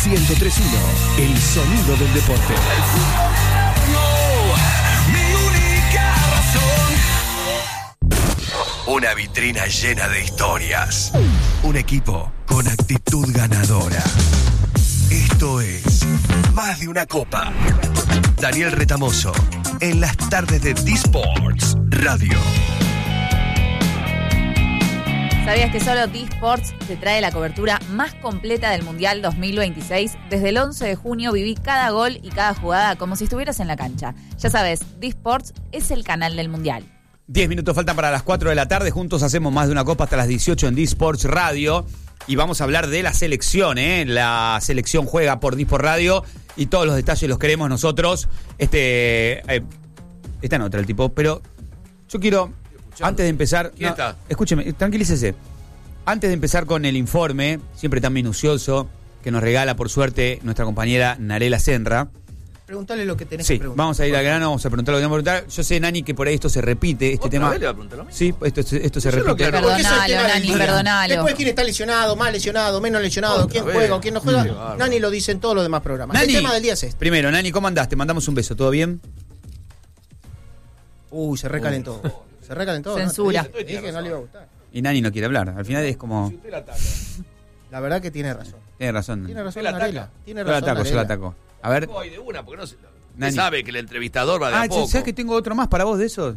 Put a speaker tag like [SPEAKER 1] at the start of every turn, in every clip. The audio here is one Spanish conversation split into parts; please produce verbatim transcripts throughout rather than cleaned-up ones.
[SPEAKER 1] ciento tres punto uno, el sonido del deporte. Una vitrina llena de historias. Un equipo con actitud ganadora. Esto es Más de una Copa. Daniel Retamoso, en las tardes de D-Sports Radio.
[SPEAKER 2] ¿Sabías que solo D-Sports te trae la cobertura más completa del Mundial dos mil veintiséis? Desde el once de junio viví cada gol y cada jugada como si estuvieras en la cancha. Ya sabes, D-Sports es el canal del Mundial.
[SPEAKER 3] Diez minutos faltan para las cuatro de la tarde. Juntos hacemos Más de una Copa hasta las dieciocho en D-Sports Radio. Y vamos a hablar de la selección, ¿eh? La selección juega por D-Sports Radio y todos los detalles los queremos nosotros. Este eh, Está en otra el tipo, pero yo quiero, antes de empezar...
[SPEAKER 4] ¿Quién
[SPEAKER 3] no,
[SPEAKER 4] está?
[SPEAKER 3] Escúcheme, tranquilícese. Antes de empezar con el informe, siempre tan minucioso, que nos regala por suerte nuestra compañera Narela Senra.
[SPEAKER 5] Preguntale lo que tenés
[SPEAKER 3] Sí,
[SPEAKER 5] que preguntar.
[SPEAKER 3] vamos a ir al grano, vamos a preguntar lo que tenemos que preguntar. Yo sé, Nani, que por ahí esto se repite, este
[SPEAKER 4] ¿Otra
[SPEAKER 3] tema.
[SPEAKER 4] vez le va a preguntar lo mismo?
[SPEAKER 3] Sí, esto, esto se
[SPEAKER 4] Yo lo
[SPEAKER 3] repite.
[SPEAKER 4] aclaro.
[SPEAKER 5] Porque eso es el
[SPEAKER 2] Perdonalo,
[SPEAKER 5] tema del
[SPEAKER 2] Nani,
[SPEAKER 5] día.
[SPEAKER 2] perdonalo.
[SPEAKER 5] Después quién está lesionado, más lesionado, menos lesionado,
[SPEAKER 4] Otra
[SPEAKER 5] quién
[SPEAKER 4] vez.
[SPEAKER 5] juega o quién no juega.
[SPEAKER 4] Qué bárbaro.
[SPEAKER 5] Nani lo dice en todos los demás programas.
[SPEAKER 3] Nani,
[SPEAKER 5] El tema del día es este.
[SPEAKER 3] primero, Nani, ¿cómo andás? Te mandamos un beso, ¿todo bien?
[SPEAKER 5] Uy, se recalentó. Se recalentó.
[SPEAKER 2] Censura.
[SPEAKER 5] ¿no? Te dije, dije que no le iba a gustar.
[SPEAKER 3] Y Nani no quiere hablar. Al final es como...
[SPEAKER 5] La verdad que tiene razón.
[SPEAKER 3] Tiene razón.
[SPEAKER 5] Tiene razón,
[SPEAKER 4] Él ataca.
[SPEAKER 5] Narela. Tiene
[SPEAKER 3] Yo la
[SPEAKER 5] razón,
[SPEAKER 3] ataco, yo la
[SPEAKER 5] Narela.
[SPEAKER 3] ataco. A ver...
[SPEAKER 4] Voy de una, porque no se... Usted
[SPEAKER 3] Nani.
[SPEAKER 4] sabe que el entrevistador va de
[SPEAKER 3] Ah,
[SPEAKER 4] a poco.
[SPEAKER 3] ¿sabes que tengo otro más para vos de esos?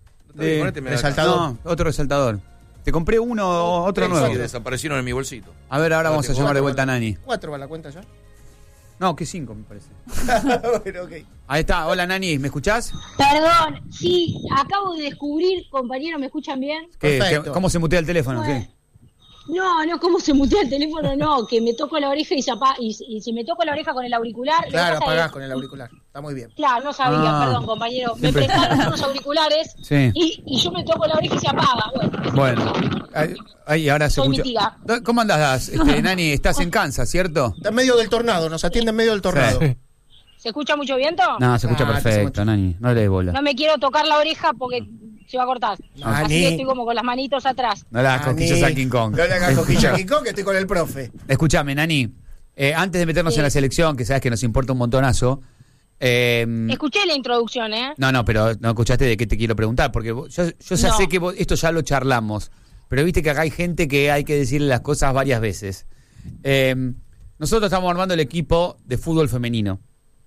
[SPEAKER 3] De-
[SPEAKER 4] Ponete, me da
[SPEAKER 5] resaltador.
[SPEAKER 3] No, otro resaltador. Te compré uno, otro
[SPEAKER 4] acá.
[SPEAKER 3] nuevo.
[SPEAKER 4] Que desaparecieron en mi bolsito.
[SPEAKER 3] A ver, ahora vamos a
[SPEAKER 5] Cuatro,
[SPEAKER 3] llamar de
[SPEAKER 5] cuatro,
[SPEAKER 3] vuelta a Nani.
[SPEAKER 5] ¿Cuatro va la cuenta ya?
[SPEAKER 3] No, que cinco me parece.
[SPEAKER 5] Bueno, ok.
[SPEAKER 3] Ahí está, hola Nani, ¿me escuchás?
[SPEAKER 6] Perdón, sí, acabo de descubrir, compañero, ¿me escuchan bien?
[SPEAKER 3] ¿Qué,
[SPEAKER 5] Perfecto.
[SPEAKER 3] qué- ¿Cómo se mutea el teléfono?
[SPEAKER 6] Bueno.
[SPEAKER 3] ¿Qué?
[SPEAKER 6] No, no, ¿cómo se mutea el teléfono? No, que me toco la oreja y, se apa- y, y si me toco la oreja con el auricular... lo que
[SPEAKER 5] Claro,
[SPEAKER 6] pasa
[SPEAKER 5] apagás
[SPEAKER 6] es-
[SPEAKER 5] con el auricular. Está muy bien.
[SPEAKER 6] Claro, no sabía,
[SPEAKER 3] Ah.
[SPEAKER 6] perdón, compañero. Me
[SPEAKER 3] Siempre.
[SPEAKER 6] prestaron unos auriculares
[SPEAKER 3] Sí.
[SPEAKER 6] y, y yo me toco la oreja y se apaga. Bueno,
[SPEAKER 3] Bueno, ahí, ahí ahora se
[SPEAKER 6] Soy mi
[SPEAKER 3] escucha.
[SPEAKER 6] tía.
[SPEAKER 3] ¿Cómo andás, este, Nani? Estás en Kansas, ¿cierto?
[SPEAKER 5] Está en medio del tornado, nos atiende en medio del tornado.
[SPEAKER 3] Sí.
[SPEAKER 6] ¿se escucha mucho viento?
[SPEAKER 3] No, se escucha
[SPEAKER 5] Ah, te
[SPEAKER 3] perfecto,
[SPEAKER 5] hacemos-
[SPEAKER 3] Nani. No le des bola.
[SPEAKER 6] No me quiero tocar la oreja porque se va a cortar.
[SPEAKER 5] Nani.
[SPEAKER 6] Así estoy como con las manitos atrás.
[SPEAKER 3] No le hagas cosquillas a King Kong.
[SPEAKER 5] No le hagas cosquillas a King Kong, que estoy con el profe.
[SPEAKER 3] Escúchame, Nani. eh, antes de meternos
[SPEAKER 6] Sí.
[SPEAKER 3] en la selección, que sabes que nos importa un montonazo. eh,
[SPEAKER 6] Escuché la introducción, ¿eh?
[SPEAKER 3] no, no, pero no escuchaste de qué te quiero preguntar. Porque vos- yo, yo ya
[SPEAKER 6] No.
[SPEAKER 3] sé que vos- esto ya lo charlamos. Pero viste que acá hay gente que hay que decirle las cosas varias veces. Eh, nosotros estamos armando el equipo de fútbol femenino.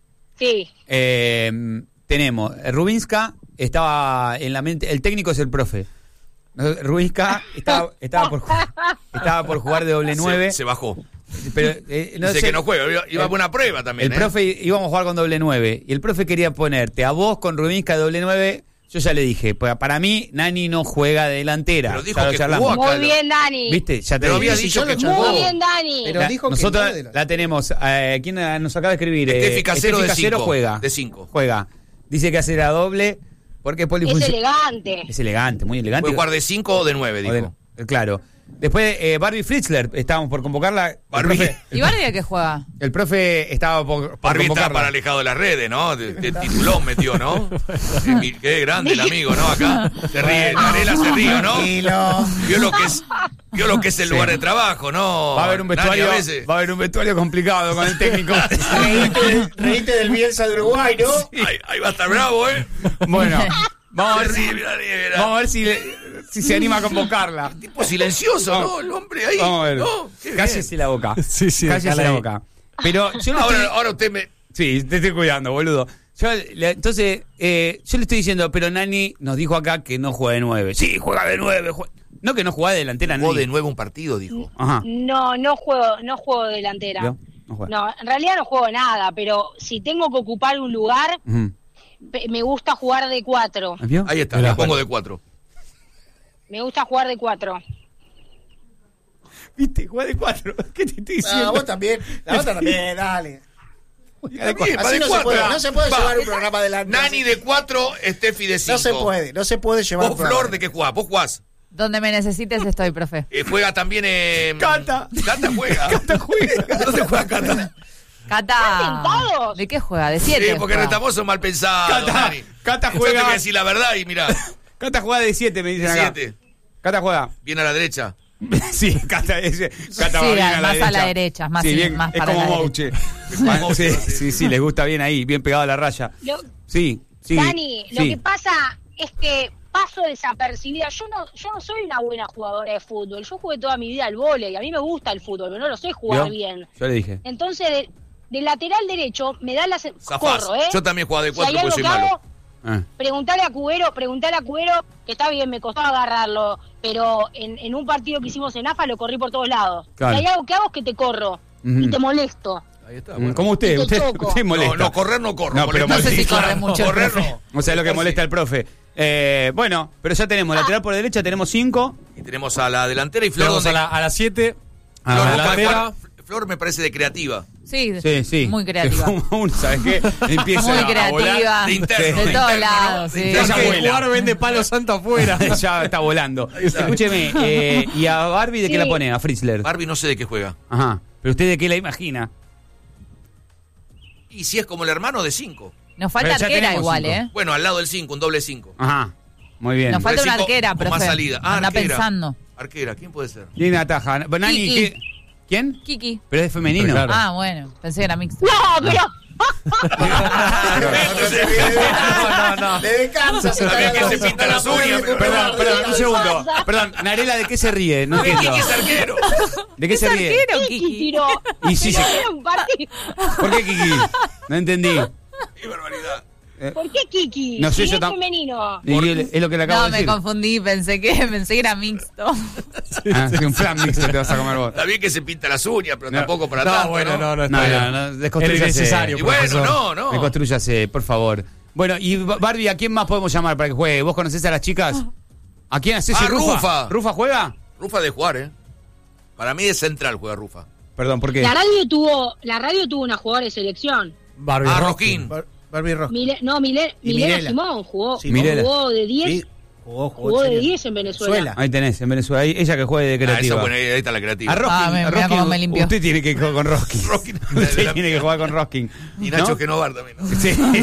[SPEAKER 6] Sí.
[SPEAKER 3] Eh, tenemos eh, Rubinska estaba en la mente, el técnico es el profe. No, Rubinska estaba, estaba por ju- estaba por jugar de doble nueve,
[SPEAKER 4] Se, se bajó.
[SPEAKER 3] pero eh, no
[SPEAKER 4] Dice
[SPEAKER 3] sé,
[SPEAKER 4] que no juega. Iba, iba a una prueba también.
[SPEAKER 3] el
[SPEAKER 4] ¿eh?
[SPEAKER 3] profe íbamos a jugar con doble nueve y el profe quería ponerte a vos con Rubinska de doble nueve. Yo ya le dije, pa- para mí Nani no juega de delantera.
[SPEAKER 4] Pero dijo
[SPEAKER 3] Ya lo
[SPEAKER 4] que
[SPEAKER 3] charlamos.
[SPEAKER 4] jugó acá.
[SPEAKER 6] Muy bien, Dani.
[SPEAKER 3] ¿Viste? Ya te
[SPEAKER 4] Pero
[SPEAKER 3] dije.
[SPEAKER 4] había
[SPEAKER 5] Sí,
[SPEAKER 4] dicho
[SPEAKER 5] yo
[SPEAKER 4] que
[SPEAKER 5] lo
[SPEAKER 4] jugó.
[SPEAKER 6] Muy bien, Dani.
[SPEAKER 5] Pero
[SPEAKER 3] La-
[SPEAKER 5] dijo que
[SPEAKER 3] nosotros
[SPEAKER 5] no de la-
[SPEAKER 3] la tenemos. Eh, ¿Quién nos acaba de escribir?
[SPEAKER 4] Estefi
[SPEAKER 3] Eh,
[SPEAKER 4] Casero
[SPEAKER 3] Estefi
[SPEAKER 4] de
[SPEAKER 3] Casero
[SPEAKER 4] cinco.
[SPEAKER 3] juega.
[SPEAKER 4] De cinco.
[SPEAKER 3] Juega. Dice que hace la doble porque es
[SPEAKER 6] Es
[SPEAKER 3] polifuncional.
[SPEAKER 6] elegante.
[SPEAKER 3] Es elegante, muy elegante.
[SPEAKER 4] Puede jugar de cinco o de nueve, dijo.
[SPEAKER 3] Joder, eh, claro. Después, eh, Barbie Fritzler, estábamos por convocarla. El
[SPEAKER 4] Barbie.
[SPEAKER 3] profe,
[SPEAKER 2] ¿Y Barbie a qué juega?
[SPEAKER 3] el profe estaba por, por
[SPEAKER 4] Barbie está
[SPEAKER 3] convocarla.
[SPEAKER 4] para alejado de las redes, ¿no? De, de titulón metió, ¿no? Eh, mi- Qué grande el amigo, ¿no? Acá se ríe, Narela se ríe, ¿no?
[SPEAKER 5] Tranquilo.
[SPEAKER 4] Vio lo que es, vio lo que es el
[SPEAKER 3] Sí.
[SPEAKER 4] lugar de trabajo, ¿no?
[SPEAKER 3] Va a haber un
[SPEAKER 4] Nani,
[SPEAKER 3] vestuario,
[SPEAKER 4] a veces.
[SPEAKER 3] va a haber un vestuario complicado con el técnico.
[SPEAKER 5] Reíte, reíte del Bielsa de Uruguay, ¿no?
[SPEAKER 4] Ahí, ahí va a estar bravo, ¿eh?
[SPEAKER 3] Bueno, vamos a ver
[SPEAKER 4] Se
[SPEAKER 3] si,
[SPEAKER 4] ríe, mirá, mirá.
[SPEAKER 3] vamos a ver si, le- si se anima a convocarla.
[SPEAKER 4] Tipo silencioso, ¿no? El hombre ahí.
[SPEAKER 3] Vamos a ver.
[SPEAKER 4] ¿no? Qué bien.
[SPEAKER 3] Cállese la boca.
[SPEAKER 7] Sí, sí,
[SPEAKER 3] Cállese
[SPEAKER 7] déjala
[SPEAKER 3] la
[SPEAKER 7] ahí.
[SPEAKER 3] boca. Pero yo no
[SPEAKER 4] Ahora,
[SPEAKER 3] estoy...
[SPEAKER 4] ahora usted me...
[SPEAKER 3] Sí, te estoy cuidando, boludo. Yo, le- entonces, eh, yo le estoy diciendo, pero Nani nos dijo acá que no juega de nueve. Sí, juega de nueve. jue- No que no juega de delantera,
[SPEAKER 4] Jugó
[SPEAKER 3] Nani.
[SPEAKER 4] de nuevo un partido, dijo.
[SPEAKER 3] Ajá.
[SPEAKER 6] No, no juego, no juego delantera.
[SPEAKER 3] ¿Vio? No juega.
[SPEAKER 6] No, en realidad no juego nada, pero si tengo que ocupar un lugar,
[SPEAKER 3] Ujú.
[SPEAKER 6] pe- me gusta jugar de cuatro.
[SPEAKER 3] ¿Vio?
[SPEAKER 4] Ahí está,
[SPEAKER 7] Mirá.
[SPEAKER 4] le pongo de cuatro.
[SPEAKER 6] Me gusta jugar de cuatro.
[SPEAKER 3] ¿Viste? Juega de cuatro. ¿Qué te estoy
[SPEAKER 5] Ah,
[SPEAKER 3] diciendo?
[SPEAKER 5] vos también. La otra también, dale.
[SPEAKER 3] Juega de
[SPEAKER 4] Bien,
[SPEAKER 3] cuatro.
[SPEAKER 4] va
[SPEAKER 5] Así
[SPEAKER 4] de
[SPEAKER 5] no se
[SPEAKER 4] cuatro.
[SPEAKER 5] puede, no se puede
[SPEAKER 4] Va.
[SPEAKER 5] llevar un programa adelante.
[SPEAKER 4] Nani de cuatro, Steffi de cinco.
[SPEAKER 5] No se puede, no se puede llevar
[SPEAKER 4] ¿Vos,
[SPEAKER 5] un programa.
[SPEAKER 4] Flor, de qué jugás? ¿Vos jugás?
[SPEAKER 2] Donde me necesites estoy, profe.
[SPEAKER 4] Eh, juega también en...
[SPEAKER 3] Cata.
[SPEAKER 4] Cata juega.
[SPEAKER 3] Cata juega.
[SPEAKER 4] ¿Dónde juega Cata?
[SPEAKER 2] Cata.
[SPEAKER 6] ¿Están sentados?
[SPEAKER 2] ¿De qué juega? ¿De siete?
[SPEAKER 4] Sí, porque
[SPEAKER 2] juega.
[SPEAKER 4] Retamoso mal pensado,
[SPEAKER 3] Cata,
[SPEAKER 4] Nani.
[SPEAKER 3] Cata
[SPEAKER 4] Yo
[SPEAKER 3] juega-
[SPEAKER 4] te voy a decir la verdad y mirá.
[SPEAKER 3] Cata juega de siete, me dicen
[SPEAKER 4] De
[SPEAKER 3] acá.
[SPEAKER 4] siete.
[SPEAKER 3] Cata juega.
[SPEAKER 4] Viene a la derecha.
[SPEAKER 3] Sí, Cata, ese, Cata
[SPEAKER 2] Sí,
[SPEAKER 3] va bien a la
[SPEAKER 2] más
[SPEAKER 3] derecha.
[SPEAKER 2] a la derecha, más
[SPEAKER 3] sí,
[SPEAKER 2] sí,
[SPEAKER 3] bien,
[SPEAKER 2] más
[SPEAKER 3] es
[SPEAKER 2] para
[SPEAKER 3] como
[SPEAKER 2] la
[SPEAKER 3] Mouche.
[SPEAKER 4] Como
[SPEAKER 3] sí,
[SPEAKER 4] Mouche,
[SPEAKER 3] sí, sí, les gusta bien ahí, bien pegado a la raya.
[SPEAKER 6] Lo-
[SPEAKER 3] Sí, sí.
[SPEAKER 6] Dani, lo
[SPEAKER 3] sí.
[SPEAKER 6] que pasa es que paso desapercibida. Yo no, yo no soy una buena jugadora de fútbol. Yo jugué toda mi vida al vóley. A mí me gusta el fútbol, pero no lo sé jugar
[SPEAKER 3] ¿Vio?
[SPEAKER 6] bien.
[SPEAKER 3] Yo le dije.
[SPEAKER 6] Entonces, de, de lateral derecho me da la se-
[SPEAKER 4] Zafás.
[SPEAKER 6] corro, ¿eh?
[SPEAKER 4] Yo también jugaba de
[SPEAKER 6] Si
[SPEAKER 4] cuatro
[SPEAKER 6] hay
[SPEAKER 4] porque
[SPEAKER 6] algo
[SPEAKER 4] soy
[SPEAKER 6] que
[SPEAKER 4] malo.
[SPEAKER 6] hago,
[SPEAKER 3] Ah.
[SPEAKER 6] preguntale a Cubero, preguntale a Cubero, que está bien, me costó agarrarlo, pero en, en un partido que hicimos en A F A lo corrí por todos lados.
[SPEAKER 3] Claro.
[SPEAKER 6] Si hay algo que hago es que te corro
[SPEAKER 3] Ujú.
[SPEAKER 6] y te molesto.
[SPEAKER 4] Ahí está,
[SPEAKER 3] Mm,
[SPEAKER 4] bueno.
[SPEAKER 3] Como usted,
[SPEAKER 6] Y te
[SPEAKER 3] usted,
[SPEAKER 6] choco.
[SPEAKER 3] usted molesta.
[SPEAKER 4] No, no, correr no corro.
[SPEAKER 3] No, pero
[SPEAKER 2] No sé si
[SPEAKER 3] molesta.
[SPEAKER 2] corre mucho el
[SPEAKER 4] Correr
[SPEAKER 2] profe.
[SPEAKER 4] no.
[SPEAKER 3] O sea, lo que molesta al profe. Eh, bueno, pero ya tenemos lateral por derecha, tenemos cinco.
[SPEAKER 4] Y tenemos a la delantera y Flor.
[SPEAKER 7] Tenemos
[SPEAKER 4] donde-
[SPEAKER 7] a, la, a las siete.
[SPEAKER 3] Ah,
[SPEAKER 4] Flor,
[SPEAKER 7] a
[SPEAKER 4] no
[SPEAKER 7] la
[SPEAKER 4] puede
[SPEAKER 7] delantera.
[SPEAKER 4] jugar. Flor me parece de creativa.
[SPEAKER 2] Sí,
[SPEAKER 3] Sí, sí.
[SPEAKER 2] muy creativa.
[SPEAKER 3] Uno, ¿sabes qué? Empieza
[SPEAKER 2] Muy
[SPEAKER 3] a- a
[SPEAKER 2] creativa.
[SPEAKER 3] volar.
[SPEAKER 4] De interno,
[SPEAKER 2] de
[SPEAKER 4] de
[SPEAKER 2] todos
[SPEAKER 4] interno,
[SPEAKER 2] lados,
[SPEAKER 4] ¿no?
[SPEAKER 2] sí.
[SPEAKER 4] De interno.
[SPEAKER 3] Ella
[SPEAKER 7] Que
[SPEAKER 3] vuela.
[SPEAKER 7] jugar vende palo santo afuera.
[SPEAKER 3] Ya está volando. Escúcheme, eh, ¿y a Barbie de qué
[SPEAKER 6] Sí.
[SPEAKER 3] la pone? A Fritzler.
[SPEAKER 4] Barbie no sé de qué juega.
[SPEAKER 3] Ajá. ¿Pero usted de qué la imagina?
[SPEAKER 4] Y si es como el hermano, de cinco.
[SPEAKER 2] Nos falta
[SPEAKER 3] Pero ya
[SPEAKER 2] arquera
[SPEAKER 3] tenemos
[SPEAKER 2] igual,
[SPEAKER 3] cinco.
[SPEAKER 2] ¿eh?
[SPEAKER 4] Bueno, al lado del cinco, un doble cinco.
[SPEAKER 3] Ajá. Muy bien.
[SPEAKER 2] Nos falta una
[SPEAKER 4] Cinco
[SPEAKER 2] arquera,
[SPEAKER 4] con
[SPEAKER 2] profe.
[SPEAKER 4] más salida. Ah,
[SPEAKER 2] Anda
[SPEAKER 4] arquera.
[SPEAKER 2] pensando.
[SPEAKER 4] Arquera, ¿quién puede ser?
[SPEAKER 3] ¿Quién ataja? Nani,
[SPEAKER 2] Kiki.
[SPEAKER 3] ¿qué? ¿Quién?
[SPEAKER 2] Kiki.
[SPEAKER 3] Pero es femenino.
[SPEAKER 7] Pero claro.
[SPEAKER 2] Ah, bueno, pensé que era mixto.
[SPEAKER 6] No, pero
[SPEAKER 7] No, no, no.
[SPEAKER 5] Le descansa, se
[SPEAKER 4] También
[SPEAKER 5] caga
[SPEAKER 4] que
[SPEAKER 5] la-
[SPEAKER 4] se pinta las uñas. pero-
[SPEAKER 3] Perdón, perdón, un segundo. Perdón, Narela, ¿de qué se ríe? No
[SPEAKER 4] ¿De
[SPEAKER 3] entiendo.
[SPEAKER 4] qué es arquero?
[SPEAKER 3] ¿De qué
[SPEAKER 2] ¿Es
[SPEAKER 3] se ríe?
[SPEAKER 2] arquero,
[SPEAKER 6] Kiki
[SPEAKER 2] Kiki?
[SPEAKER 6] tiró.
[SPEAKER 3] Y sí,
[SPEAKER 6] Pero
[SPEAKER 3] sí.
[SPEAKER 6] era un partido.
[SPEAKER 3] ¿Por qué Kiki? No entendí.
[SPEAKER 4] Qué barbaridad.
[SPEAKER 6] ¿Por qué Kiki?
[SPEAKER 3] No sé,
[SPEAKER 6] Si
[SPEAKER 3] yo
[SPEAKER 6] es
[SPEAKER 3] tam-
[SPEAKER 6] femenino.
[SPEAKER 3] Y es lo que le acabo
[SPEAKER 2] No,
[SPEAKER 3] de
[SPEAKER 2] me
[SPEAKER 3] decir.
[SPEAKER 2] confundí, pensé que, pensé que era mixto.
[SPEAKER 3] Ah, sí, un flan mixto te vas a comer vos.
[SPEAKER 4] Está bien que se pinta las uñas, pero
[SPEAKER 3] No.
[SPEAKER 4] tampoco para
[SPEAKER 7] No,
[SPEAKER 4] tanto.
[SPEAKER 7] bueno, no, no, está
[SPEAKER 3] No,
[SPEAKER 7] bien.
[SPEAKER 3] no, no,
[SPEAKER 7] Era
[SPEAKER 3] desconstrúyase.
[SPEAKER 7] innecesario,
[SPEAKER 4] Y bueno,
[SPEAKER 7] profesor.
[SPEAKER 4] no, no.
[SPEAKER 3] Desconstrúyase, por favor. Bueno, y Barbie, ¿a quién más podemos llamar para que juegue? ¿Vos conocés a las chicas? ¿A quién haces?
[SPEAKER 4] Ah,
[SPEAKER 3] Rufa.
[SPEAKER 4] Rufa.
[SPEAKER 3] ¿Rufa juega?
[SPEAKER 4] Rufa de jugar, ¿eh? Para mí es central juega Rufa.
[SPEAKER 3] Perdón, ¿por qué?
[SPEAKER 6] La radio tuvo, la radio tuvo una jugadora de selección.
[SPEAKER 7] Barbie
[SPEAKER 4] Ah,
[SPEAKER 7] Roskin.
[SPEAKER 4] Roquín.
[SPEAKER 5] Bar- Barbie Rojo.
[SPEAKER 6] Mile- no, Mile-
[SPEAKER 5] Y
[SPEAKER 6] Milena
[SPEAKER 5] Mirela.
[SPEAKER 6] Simón jugó,
[SPEAKER 5] Sí,
[SPEAKER 3] Mirela.
[SPEAKER 6] jugó de diez,
[SPEAKER 5] Sí, jugó, jugó,
[SPEAKER 6] jugó de
[SPEAKER 5] serio.
[SPEAKER 6] diez en Venezuela.
[SPEAKER 3] Ahí tenés, en Venezuela. Ahí, ella que juegue de
[SPEAKER 4] Ah, esa
[SPEAKER 3] creativa.
[SPEAKER 4] buena, ahí está la creativa.
[SPEAKER 3] A Roskin,
[SPEAKER 2] Ah, me-
[SPEAKER 3] a
[SPEAKER 2] mira
[SPEAKER 3] Roskin,
[SPEAKER 2] cómo me limpió.
[SPEAKER 3] usted tiene que jugar con Roskin.
[SPEAKER 4] Roskin.
[SPEAKER 3] Usted tiene que jugar con Roskin.
[SPEAKER 4] Y Nacho
[SPEAKER 3] ¿no?
[SPEAKER 4] que no bar también, ¿no?
[SPEAKER 3] Sí.
[SPEAKER 4] Muy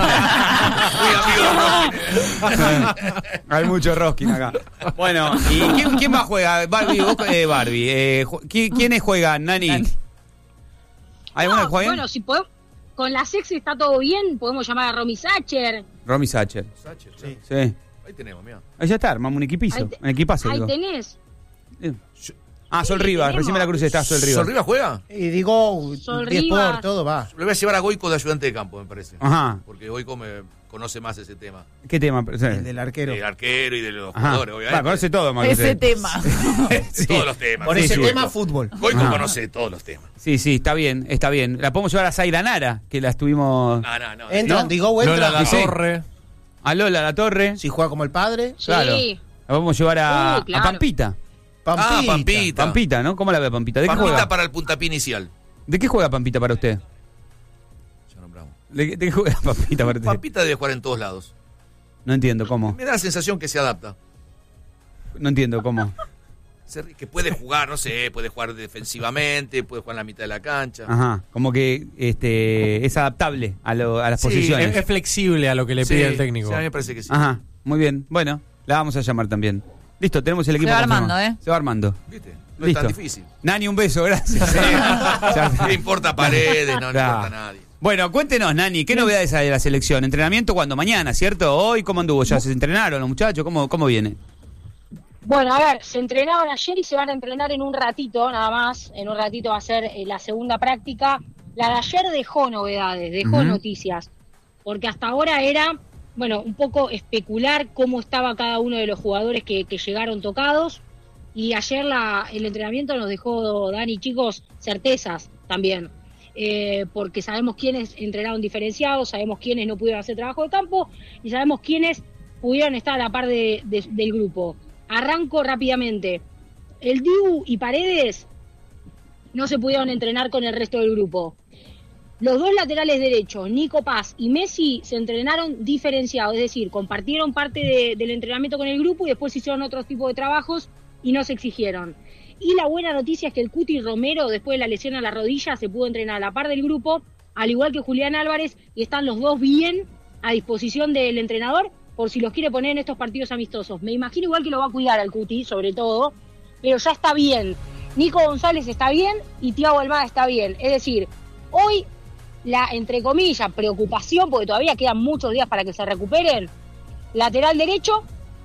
[SPEAKER 4] amigo de Roskin.
[SPEAKER 3] Hay mucho Roskin acá. Bueno, ¿y quién, quién más juega? Barbie, vos, eh, Barbie. Eh, ju- ¿qui- ¿Quiénes juegan, Nani?
[SPEAKER 2] Nani.
[SPEAKER 3] ¿Hay una
[SPEAKER 6] No,
[SPEAKER 3] que jueguen?
[SPEAKER 6] bueno, si podemos, con la sexy está todo bien, podemos llamar a Romy Sacher.
[SPEAKER 3] Romy Sacher.
[SPEAKER 4] Sacher,
[SPEAKER 3] Sí.
[SPEAKER 4] Ahí tenemos, mira.
[SPEAKER 3] Ahí ya está, armamos un equipizo.
[SPEAKER 6] Ahí te-
[SPEAKER 3] Un equipazo,
[SPEAKER 6] Ahí
[SPEAKER 3] digo.
[SPEAKER 6] tenés.
[SPEAKER 3] Ah, Sol
[SPEAKER 6] Sí,
[SPEAKER 3] Rivas.
[SPEAKER 6] tenemos.
[SPEAKER 3] Recién me la crucé, está Sol Rivas.
[SPEAKER 4] ¿Sol Rivas juega?
[SPEAKER 5] Y digo,
[SPEAKER 6] Sol
[SPEAKER 5] diez
[SPEAKER 6] Rivas.
[SPEAKER 5] por todo va.
[SPEAKER 4] Le voy a llevar a Goico de ayudante de campo, me parece.
[SPEAKER 3] Ajá.
[SPEAKER 4] Porque Goico me conoce más ese tema.
[SPEAKER 3] ¿Qué tema?
[SPEAKER 5] El del arquero.
[SPEAKER 4] Del arquero y de los
[SPEAKER 3] Ajá.
[SPEAKER 4] jugadores, obviamente.
[SPEAKER 3] Va, conoce todo, Marco.
[SPEAKER 2] Ese tema.
[SPEAKER 3] Sí.
[SPEAKER 4] Todos los temas.
[SPEAKER 5] Por
[SPEAKER 3] Sí,
[SPEAKER 5] ese
[SPEAKER 3] sí.
[SPEAKER 5] tema, fútbol.
[SPEAKER 4] Goico
[SPEAKER 3] Ah.
[SPEAKER 4] conoce todos los temas.
[SPEAKER 3] Sí, sí, está bien, está bien. La podemos llevar a Zaira Nara, que la estuvimos...
[SPEAKER 4] No, no, no.
[SPEAKER 5] Entran,
[SPEAKER 3] ¿No?
[SPEAKER 5] digo,
[SPEAKER 7] Lola
[SPEAKER 5] entra.
[SPEAKER 7] La
[SPEAKER 3] Sí.
[SPEAKER 7] Torre.
[SPEAKER 3] A Lola La Torre.
[SPEAKER 5] Si juega como el padre,
[SPEAKER 3] Claro.
[SPEAKER 6] Sí.
[SPEAKER 3] La podemos llevar a,
[SPEAKER 6] Uh, claro.
[SPEAKER 3] a Pampita.
[SPEAKER 5] Pampita.
[SPEAKER 4] Ah, Pampita.
[SPEAKER 3] Pampita, ¿no? ¿Cómo la ve Pampita? ¿De qué
[SPEAKER 4] Pampita
[SPEAKER 3] juega?
[SPEAKER 4] para el puntapié inicial.
[SPEAKER 3] ¿De qué juega Pampita para usted?
[SPEAKER 4] Ya nombramos.
[SPEAKER 3] ¿De, qué- de qué juega Pampita para usted?
[SPEAKER 4] Pampita debe jugar en todos lados.
[SPEAKER 3] No entiendo cómo.
[SPEAKER 4] Me da la sensación que se adapta.
[SPEAKER 3] No entiendo cómo.
[SPEAKER 4] Se- Que puede jugar, no sé, puede jugar defensivamente, puede jugar en la mitad de la cancha.
[SPEAKER 3] Ajá. Como que este es adaptable a, lo- a las
[SPEAKER 7] Sí,
[SPEAKER 3] posiciones.
[SPEAKER 7] es, es flexible a lo que le
[SPEAKER 4] Sí,
[SPEAKER 7] pide el técnico.
[SPEAKER 4] sí, a mí me parece que sí.
[SPEAKER 3] Ajá. Muy bien. Bueno, la vamos a llamar también. Listo, tenemos el equipo.
[SPEAKER 2] va
[SPEAKER 3] confirmado.
[SPEAKER 2] armando, ¿eh?
[SPEAKER 3] Se va armando.
[SPEAKER 4] ¿Viste? No
[SPEAKER 3] Listo.
[SPEAKER 4] es tan difícil.
[SPEAKER 3] Nani, un beso, gracias. Ya está.
[SPEAKER 4] No importa Paredes, no, no
[SPEAKER 3] Claro.
[SPEAKER 4] importa a nadie.
[SPEAKER 3] Bueno, cuéntenos, Nani, ¿qué novedades hay de la selección? ¿Entrenamiento cuándo? Mañana, ¿cierto? ¿Hoy cómo anduvo? ¿Ya se entrenaron los muchachos? ¿Cómo, cómo viene?
[SPEAKER 6] Bueno, a ver, se entrenaron ayer y se van a entrenar en un ratito, nada más. En un ratito va a ser eh, la segunda práctica. La de ayer dejó novedades, dejó
[SPEAKER 3] Ujú.
[SPEAKER 6] noticias. Porque hasta ahora era, bueno, un poco especular cómo estaba cada uno de los jugadores que, que llegaron tocados. Y ayer la, el entrenamiento nos dejó, Dani, chicos, certezas también. Eh, porque sabemos quiénes entrenaron diferenciados, sabemos quiénes no pudieron hacer trabajo de campo y sabemos quiénes pudieron estar a la par de, de- del grupo. Arranco rápidamente. El Dibu y Paredes no se pudieron entrenar con el resto del grupo. Los dos laterales derechos, Nico Paz y Messi, se entrenaron diferenciados, es decir, compartieron parte de- del entrenamiento con el grupo y después hicieron otro tipo de trabajos y no se exigieron. Y la buena noticia es que el Cuti Romero, después de la lesión a la rodilla, se pudo entrenar a la par del grupo, al igual que Julián Álvarez, y están los dos bien a disposición del entrenador por si los quiere poner en estos partidos amistosos. Me imagino igual que lo va a cuidar al Cuti, sobre todo, pero ya está bien. Nico González está bien y Thiago Almada está bien. Es decir, hoy la, entre comillas, preocupación, porque todavía quedan muchos días para que se recuperen, lateral derecho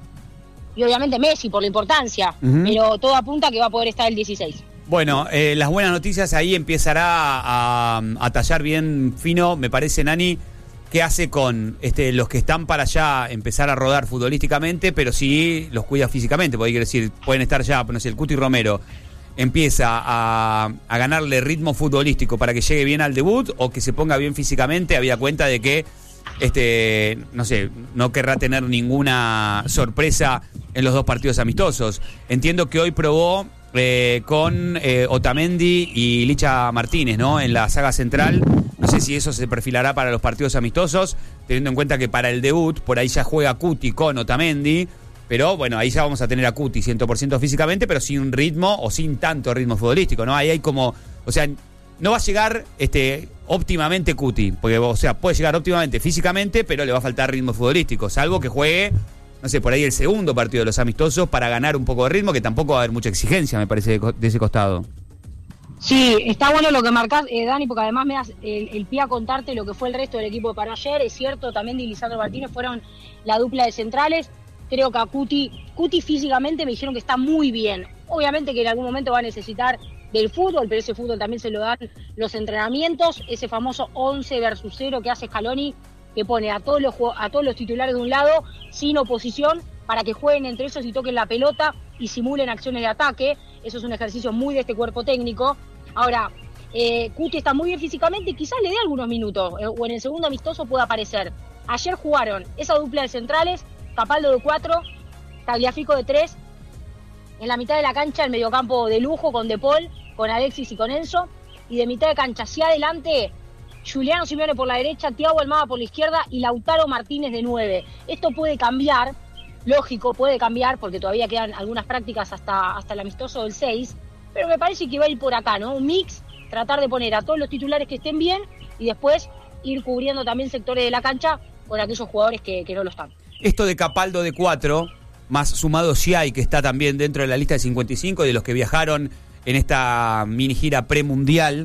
[SPEAKER 6] y obviamente Messi por la importancia, uh-huh. pero todo apunta que va a poder estar el dieciséis.
[SPEAKER 3] Bueno, eh, las buenas noticias ahí empezará a, a tallar bien fino, me parece, Nani, qué hace con este, los que están para ya empezar a rodar futbolísticamente, pero sí los cuida físicamente, porque quiere decir, pueden estar ya, no sé, el Cuti Romero empieza a, a ganarle ritmo futbolístico para que llegue bien al debut o que se ponga bien físicamente, había cuenta de que este no sé, no querrá tener ninguna sorpresa en los dos partidos amistosos. Entiendo que hoy probó eh, con eh, Otamendi y Licha Martínez, ¿no? En la saga central. No sé si eso se perfilará para los partidos amistosos, teniendo en cuenta que para el debut por ahí ya juega Cuti con Otamendi. Pero bueno, ahí ya vamos a tener a Cuti cien por ciento físicamente, pero sin ritmo o sin tanto ritmo futbolístico, ¿no? Ahí hay como, o sea, no va a llegar este óptimamente Cuti, porque, o sea, puede llegar óptimamente físicamente, pero le va a faltar ritmo futbolístico, salvo que juegue, no sé, por ahí el segundo partido de los amistosos para ganar un poco de ritmo, que tampoco va a haber mucha exigencia, me parece, de, de ese costado.
[SPEAKER 6] Sí, está bueno lo que marcás, eh, Dani, porque además me das el, el pie a contarte lo que fue el resto del equipo de para ayer. Es cierto, también Di Lisandro Martínez fueron la dupla de centrales. Creo que a Cuti, Cuti físicamente me dijeron que está muy bien. Obviamente que en algún momento va a necesitar del fútbol, pero ese fútbol también se lo dan los entrenamientos, ese famoso once versus cero que hace Scaloni, que pone a todos los a todos los titulares de un lado, sin oposición, para que jueguen entre ellos y toquen la pelota y simulen acciones de ataque. Eso es un ejercicio muy de este cuerpo técnico. Ahora, eh, Cuti está muy bien físicamente y quizás le dé algunos minutos, eh, o en el segundo amistoso pueda aparecer. Ayer jugaron esa dupla de centrales, Capaldo de cuatro, Tagliafico de tres, en la mitad de la cancha el mediocampo de lujo con De Paul, con Alexis y con Enzo, y de mitad de cancha hacia adelante, Juliano Simeone por la derecha, Thiago Almada por la izquierda y Lautaro Martínez de nueve. Esto puede cambiar, lógico, puede cambiar, porque todavía quedan algunas prácticas hasta, hasta el amistoso del seis, pero me parece que va a ir por acá, ¿no? Un mix, tratar de poner a todos los titulares que estén bien y después ir cubriendo también sectores de la cancha con aquellos jugadores que, que no lo están.
[SPEAKER 3] Esto de Capaldo de cuatro, más sumado Xiai, que está también dentro de la lista de cincuenta y cinco, de los que viajaron en esta mini gira premundial,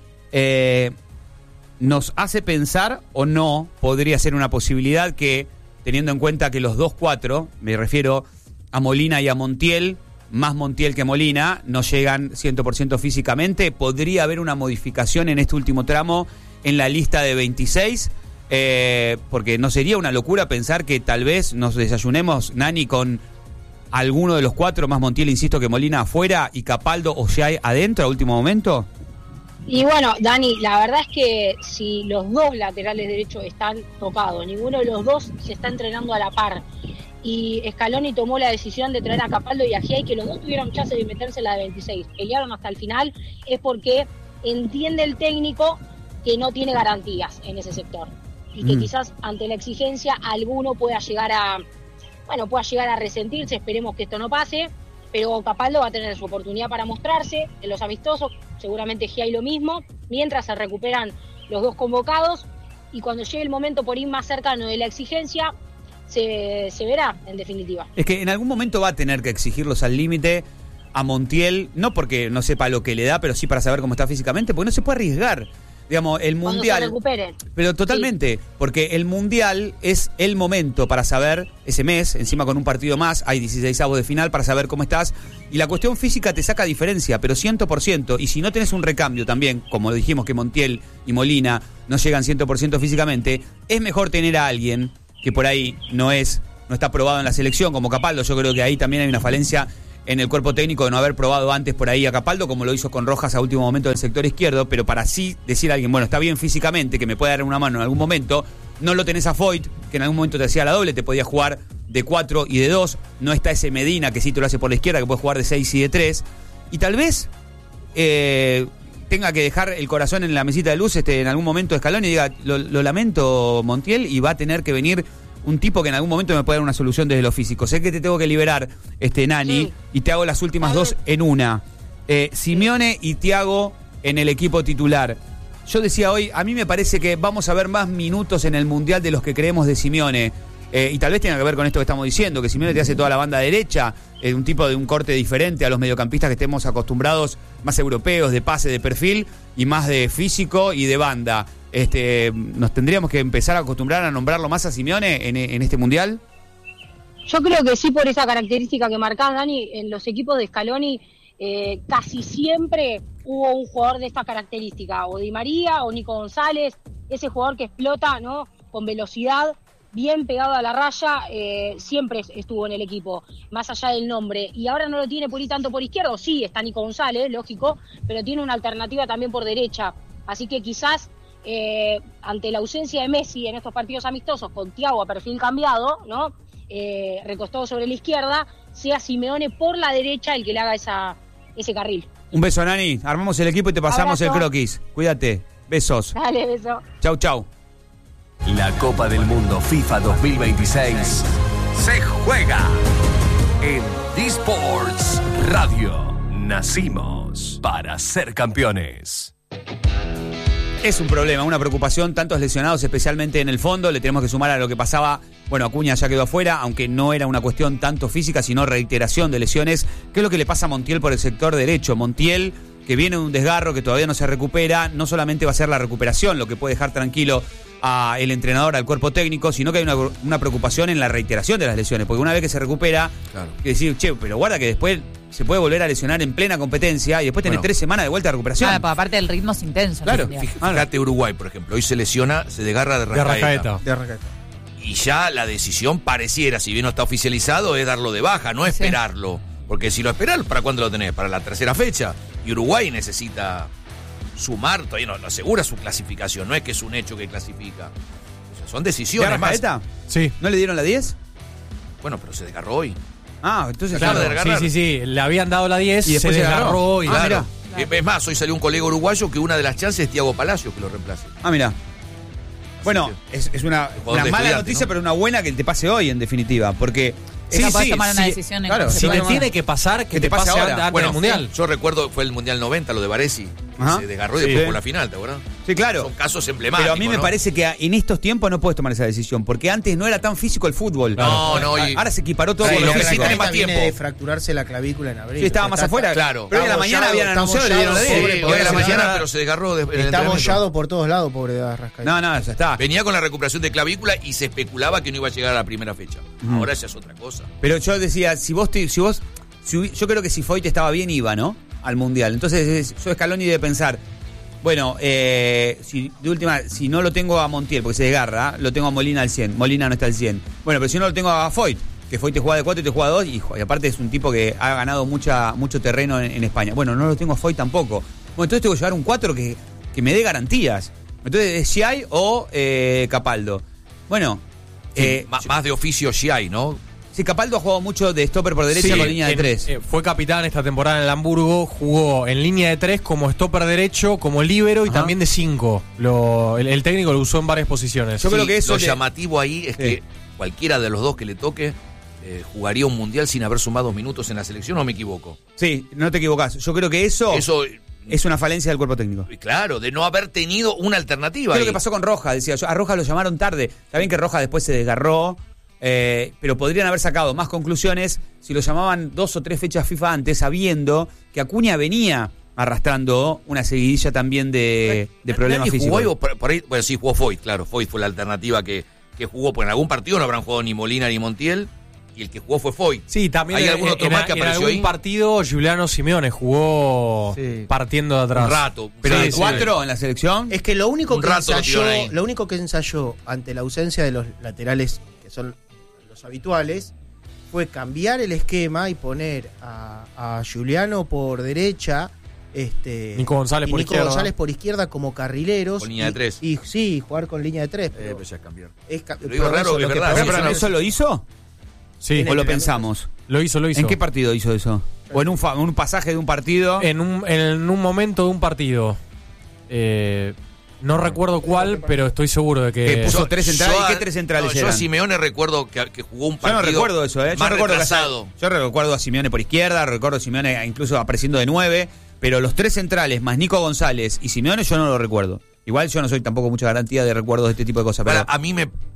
[SPEAKER 3] eh, nos hace pensar o no podría ser una posibilidad que, teniendo en cuenta que los dos cuatro, me refiero a Molina y a Montiel, más Montiel que Molina, no llegan cien por ciento físicamente, podría haber una modificación en este último tramo en la lista de veintiséis. Eh, porque no sería una locura pensar que tal vez nos desayunemos, Nani, con alguno de los cuatro, más Montiel, insisto, que Molina afuera y Capaldo o Xiai adentro a último momento.
[SPEAKER 6] Y bueno, Dani, la verdad es que si los dos laterales derechos están tocados, ninguno de los dos se está entrenando a la par, y Scaloni tomó la decisión de traer a Capaldo y a Xiai, que los dos tuvieron chance de meterse en la de veintiséis, pelearon hasta el final, es porque entiende el técnico que no tiene garantías en ese sector. Y que mm. quizás ante la exigencia alguno pueda llegar a, bueno, pueda llegar a resentirse, esperemos que esto no pase, pero Capaldo va a tener su oportunidad para mostrarse en los amistosos, seguramente Xiai lo mismo, mientras se recuperan los dos convocados, y cuando llegue el momento por ir más cercano de la exigencia, se, se verá, en definitiva.
[SPEAKER 3] Es que en algún momento va a tener que exigirlos al límite a Montiel, no porque no sepa lo que le da, pero sí para saber cómo está físicamente, porque no se puede arriesgar. Digamos, el mundial.
[SPEAKER 6] Cuando se recuperen.
[SPEAKER 3] Pero totalmente, sí. Porque el mundial es el momento para saber, ese mes, encima con un partido más, hay dieciseisavos de final para saber cómo estás. Y la cuestión física te saca diferencia, pero cien por ciento. Y si no tenés un recambio también, como dijimos que Montiel y Molina no llegan cien por ciento físicamente, es mejor tener a alguien que por ahí no es, no está probado en la selección, como Capaldo. Yo creo que ahí también hay una falencia en el cuerpo técnico de no haber probado antes por ahí a Capaldo, como lo hizo con Rojas a último momento del sector izquierdo, pero para sí decir a alguien, bueno, está bien físicamente, que me puede dar una mano en algún momento, no lo tenés a Foyt, que en algún momento te hacía la doble, te podía jugar de cuatro y de dos, no está ese Medina, que sí te lo hace por la izquierda, que puede jugar de seis y de tres, y tal vez eh, tenga que dejar el corazón en la mesita de luz este, en algún momento Scaloni y diga, lo, lo lamento, Montiel, y va a tener que venir un tipo que en algún momento me puede dar una solución desde lo físico. Sé que te tengo que liberar, este Nani, sí, y te hago las últimas dos en una. Eh, Simeone y Thiago en el equipo titular. Yo decía hoy, a mí me parece que vamos a ver más minutos en el Mundial de los que creemos de Simeone. Eh, y tal vez tenga que ver con esto que estamos diciendo, que Simeone te hace toda la banda derecha, eh, un tipo de un corte diferente a los mediocampistas que estemos acostumbrados, más europeos, de pase, de perfil, y más de físico y de banda. Este, ¿Nos tendríamos que empezar a acostumbrar a nombrarlo más a Simeone en, en este Mundial?
[SPEAKER 6] Yo creo que sí, por esa característica que marcás, Dani, en los equipos de Scaloni eh, casi siempre hubo un jugador de esta característica, o Di María o Nico González, ese jugador que explota, ¿no? Con velocidad, bien pegado a la raya, eh, siempre estuvo en el equipo, más allá del nombre. Y ahora no lo tiene por ahí tanto por izquierdo, sí, está Nico González, lógico, pero tiene una alternativa también por derecha. Así que quizás eh, ante la ausencia de Messi en estos partidos amistosos, con Thiago a perfil cambiado, ¿no? Eh, recostado sobre la izquierda, sea Simeone por la derecha el que le haga esa, ese carril.
[SPEAKER 3] Un beso, Nani. Armamos el equipo y te pasamos
[SPEAKER 6] Abrazo.
[SPEAKER 3] el croquis. Cuídate. Besos.
[SPEAKER 6] Dale, beso.
[SPEAKER 3] Chau, chau.
[SPEAKER 1] La Copa del Mundo FIFA dos mil veintiséis se juega en D-Sports Radio. Nacimos para ser campeones.
[SPEAKER 3] Es un problema, una preocupación, tantos lesionados, especialmente en el fondo. Le tenemos que sumar a lo que pasaba. Bueno, Acuña ya quedó afuera, aunque no era una cuestión tanto física, sino reiteración de lesiones. ¿Qué es lo que le pasa a Montiel por el sector derecho? Montiel, que viene de un desgarro, que todavía no se recupera, no solamente va a ser la recuperación lo que puede dejar tranquilo al entrenador, al cuerpo técnico, sino que hay una, una preocupación en la reiteración de las lesiones, porque una vez que se recupera,
[SPEAKER 4] Claro.
[SPEAKER 3] que decir, che, pero guarda que después se puede volver a lesionar en plena competencia y después tener
[SPEAKER 4] Bueno.
[SPEAKER 3] tres semanas de vuelta de recuperación.
[SPEAKER 2] Ah, pues aparte el ritmo es intenso.
[SPEAKER 3] Claro,
[SPEAKER 2] ¿no?
[SPEAKER 4] Fij- Fíjate Uruguay, por ejemplo, hoy se lesiona, se desgarra de
[SPEAKER 7] De
[SPEAKER 4] Rascaeta.
[SPEAKER 7] Arrascaeta.
[SPEAKER 5] De Arrascaeta.
[SPEAKER 4] Y ya la decisión pareciera, si bien no está oficializado, es darlo de baja, no
[SPEAKER 2] Sí.
[SPEAKER 4] esperarlo. Porque si lo esperas, ¿para cuándo lo tenés? Para la tercera fecha. Y Uruguay necesita sumar, todavía no, no asegura su clasificación, no es que es un hecho que clasifica. O sea, son
[SPEAKER 3] ¿De
[SPEAKER 4] decisiones más.
[SPEAKER 3] Arrascaeta?
[SPEAKER 7] Sí.
[SPEAKER 3] ¿No le dieron la diez?
[SPEAKER 4] Bueno, pero se desgarró hoy.
[SPEAKER 3] Ah, entonces
[SPEAKER 4] Claro,
[SPEAKER 3] claro.
[SPEAKER 4] de desgarrar.
[SPEAKER 7] Sí, sí, sí. Le habían dado la diez
[SPEAKER 3] Y después
[SPEAKER 7] se
[SPEAKER 3] se agarró.
[SPEAKER 7] desgarró hoy.
[SPEAKER 3] Ah,
[SPEAKER 4] Claro.
[SPEAKER 3] mirá.
[SPEAKER 4] Es más, hoy salió un colega uruguayo que una de las chances es Thiago Palacios que lo reemplace.
[SPEAKER 3] Ah, mira. Bueno, es, es una,
[SPEAKER 4] jugador
[SPEAKER 3] una
[SPEAKER 4] de
[SPEAKER 3] mala
[SPEAKER 4] estudiante,
[SPEAKER 3] noticia,
[SPEAKER 4] ¿no?
[SPEAKER 3] pero una buena que te pase hoy, en definitiva. Porque.
[SPEAKER 2] Sí, podés tomar una decisión en
[SPEAKER 3] claro,
[SPEAKER 2] ese
[SPEAKER 7] Si te
[SPEAKER 2] Bueno,
[SPEAKER 7] tiene que pasar, que,
[SPEAKER 3] que
[SPEAKER 7] te
[SPEAKER 3] te pase
[SPEAKER 7] pase
[SPEAKER 3] ahora.
[SPEAKER 7] antes
[SPEAKER 4] Bueno,
[SPEAKER 7] del Mundial.
[SPEAKER 4] yo recuerdo, fue el Mundial noventa, lo de Baresi.
[SPEAKER 3] Ajá.
[SPEAKER 4] Se desgarró y
[SPEAKER 3] Sí.
[SPEAKER 4] después jugó la final, ¿te acuerdas?
[SPEAKER 3] Sí, claro.
[SPEAKER 4] Son casos emblemáticos.
[SPEAKER 3] Pero a mí me
[SPEAKER 4] ¿no?
[SPEAKER 3] parece que en estos tiempos no puedes tomar esa decisión, porque antes no era tan físico el fútbol.
[SPEAKER 4] No, no, y-
[SPEAKER 3] Ahora se equiparó todo
[SPEAKER 4] Sí,
[SPEAKER 3] con
[SPEAKER 4] lo
[SPEAKER 3] lo
[SPEAKER 4] que sí
[SPEAKER 3] físico.
[SPEAKER 4] tiene más
[SPEAKER 5] viene
[SPEAKER 4] tiempo.
[SPEAKER 5] de fracturarse la clavícula en abril.
[SPEAKER 3] Sí, estaba más
[SPEAKER 5] Está-
[SPEAKER 3] afuera.
[SPEAKER 4] claro.
[SPEAKER 3] Pero hoy en la
[SPEAKER 5] Está
[SPEAKER 3] mañana
[SPEAKER 5] bollado,
[SPEAKER 3] habían
[SPEAKER 5] está
[SPEAKER 3] anunciado y le dieron la
[SPEAKER 5] bollado,
[SPEAKER 3] diez.
[SPEAKER 5] pobre,
[SPEAKER 4] Sí,
[SPEAKER 3] Hoy
[SPEAKER 4] hoy
[SPEAKER 3] en
[SPEAKER 4] a la
[SPEAKER 3] mañana-
[SPEAKER 4] mañana, pero se desgarró de, en el
[SPEAKER 5] Está
[SPEAKER 4] entrenamiento.
[SPEAKER 5] bollado por todos lados, pobre de Arrascaeta.
[SPEAKER 3] No, no, ya está.
[SPEAKER 4] Venía con la recuperación de clavícula y se especulaba que no iba a llegar a la primera fecha.
[SPEAKER 3] Ujú.
[SPEAKER 4] Ahora ya es otra cosa.
[SPEAKER 3] Pero yo decía, si vos, te- si vos, si hubi- yo creo que si Foyt estaba bien iba, ¿no? Al Mundial. Entonces, es- yo Scaloni debe pensar, bueno, eh, si de última, si no lo tengo a Montiel, porque se desgarra, lo tengo a Molina al cien. Molina no está al cien. Bueno, pero si no lo tengo a Foyt, que Foyt te juega de cuatro y te juega dos, y, y aparte es un tipo que ha ganado mucha, mucho terreno en, en España. Bueno, no lo tengo a Foyt tampoco. Bueno, entonces tengo que llevar un cuatro que, que me dé garantías. Entonces, es Schiai o eh, Capaldo. Bueno,
[SPEAKER 4] Sí,
[SPEAKER 3] eh,
[SPEAKER 4] ma- más de oficio sí hay, ¿no?
[SPEAKER 3] sí, Capaldo ha jugado mucho de stopper por derecha
[SPEAKER 7] Sí,
[SPEAKER 3] con línea de
[SPEAKER 7] en-
[SPEAKER 3] tres.
[SPEAKER 7] eh, fue capitán esta temporada en el Hamburgo, jugó en línea de tres como stopper derecho, como líbero y
[SPEAKER 3] Ajá.
[SPEAKER 7] también de cinco. Lo, el, el técnico lo usó en varias posiciones.
[SPEAKER 3] Yo creo que eso
[SPEAKER 4] Lo
[SPEAKER 3] le-
[SPEAKER 4] llamativo ahí es
[SPEAKER 3] Sí.
[SPEAKER 4] que cualquiera de los dos que le toque eh, jugaría un mundial sin haber sumado minutos en la selección, ¿o me equivoco?
[SPEAKER 3] Sí, no te equivocás. Yo creo que eso,
[SPEAKER 4] Eso,
[SPEAKER 3] es una falencia del cuerpo técnico.
[SPEAKER 4] claro, de no haber tenido una alternativa.
[SPEAKER 3] ¿Qué es lo
[SPEAKER 4] ahí.
[SPEAKER 3] que pasó con Roja? Decía yo, a Roja lo llamaron tarde. Está bien que Roja después se desgarró, eh, pero podrían haber sacado más conclusiones si lo llamaban dos o tres fechas FIFA antes, sabiendo que Acuña venía arrastrando una seguidilla también de, de problemas
[SPEAKER 4] Nadie
[SPEAKER 3] físicos.
[SPEAKER 4] jugó, o por, por ahí, bueno, sí, jugó Foyt, claro. Foyt fue la alternativa que, que jugó, porque en algún partido no habrán jugado ni Molina ni Montiel, y el que jugó fue Foyt.
[SPEAKER 7] Sí, también
[SPEAKER 4] ¿Hay
[SPEAKER 7] en,
[SPEAKER 4] algún otro
[SPEAKER 7] en-
[SPEAKER 4] más que
[SPEAKER 7] en
[SPEAKER 4] apareció
[SPEAKER 7] algún
[SPEAKER 4] ahí?
[SPEAKER 7] partido Giuliano Simeone jugó
[SPEAKER 5] Sí.
[SPEAKER 7] partiendo de atrás.
[SPEAKER 4] Un rato.
[SPEAKER 3] Pero
[SPEAKER 7] Sí,
[SPEAKER 3] de
[SPEAKER 7] sí.
[SPEAKER 3] cuatro en la selección.
[SPEAKER 5] Es que lo único
[SPEAKER 4] Un
[SPEAKER 5] que
[SPEAKER 4] rato lo
[SPEAKER 5] ensayó,
[SPEAKER 4] tiraron ahí.
[SPEAKER 5] lo único que ensayó ante la ausencia de los laterales que son los habituales fue cambiar el esquema y poner a, a Giuliano por derecha, este
[SPEAKER 7] Nico González
[SPEAKER 5] y
[SPEAKER 7] por
[SPEAKER 5] Nico
[SPEAKER 7] izquierda.
[SPEAKER 5] González por izquierda como carrileros.
[SPEAKER 4] Con línea
[SPEAKER 5] y-
[SPEAKER 4] de tres.
[SPEAKER 5] Y, sí, jugar con línea de tres.
[SPEAKER 4] Eh,
[SPEAKER 5] pero
[SPEAKER 4] pues ya es cambiar.
[SPEAKER 5] es ca-
[SPEAKER 4] Pero digo,
[SPEAKER 5] por
[SPEAKER 4] raro
[SPEAKER 5] eso
[SPEAKER 4] que
[SPEAKER 5] lo
[SPEAKER 4] es verdad,
[SPEAKER 5] pasa
[SPEAKER 3] Pero,
[SPEAKER 4] sí,
[SPEAKER 5] es
[SPEAKER 3] pero
[SPEAKER 5] que
[SPEAKER 3] ¿eso lo hizo?
[SPEAKER 7] Sí,
[SPEAKER 5] Tiene-
[SPEAKER 3] ¿O lo
[SPEAKER 5] Tiene-
[SPEAKER 3] pensamos?
[SPEAKER 7] lo hizo, lo hizo.
[SPEAKER 3] ¿En qué partido hizo eso? ¿O en un, fa- un pasaje de un partido?
[SPEAKER 7] En un, en un momento de un partido. Eh, no recuerdo cuál, pero estoy seguro de
[SPEAKER 3] Que
[SPEAKER 7] que.
[SPEAKER 3] puso
[SPEAKER 4] Yo-
[SPEAKER 3] tres centrales.
[SPEAKER 4] yo
[SPEAKER 3] ¿Y qué
[SPEAKER 4] a-
[SPEAKER 3] tres centrales
[SPEAKER 4] no, Yo a
[SPEAKER 3] eran?
[SPEAKER 4] Simeone recuerdo que, que jugó un
[SPEAKER 3] Yo
[SPEAKER 4] partido
[SPEAKER 3] no recuerdo eso, ¿eh? Yo
[SPEAKER 4] más
[SPEAKER 3] recuerdo, que-
[SPEAKER 4] retrasado.
[SPEAKER 3] yo recuerdo a Simeone por izquierda, recuerdo a Simeone incluso apareciendo de nueve, pero los tres centrales más Nico González y Simeone yo no lo recuerdo. Igual yo no soy tampoco mucha garantía de recuerdos de este tipo de cosas, pero
[SPEAKER 4] Para, a mí me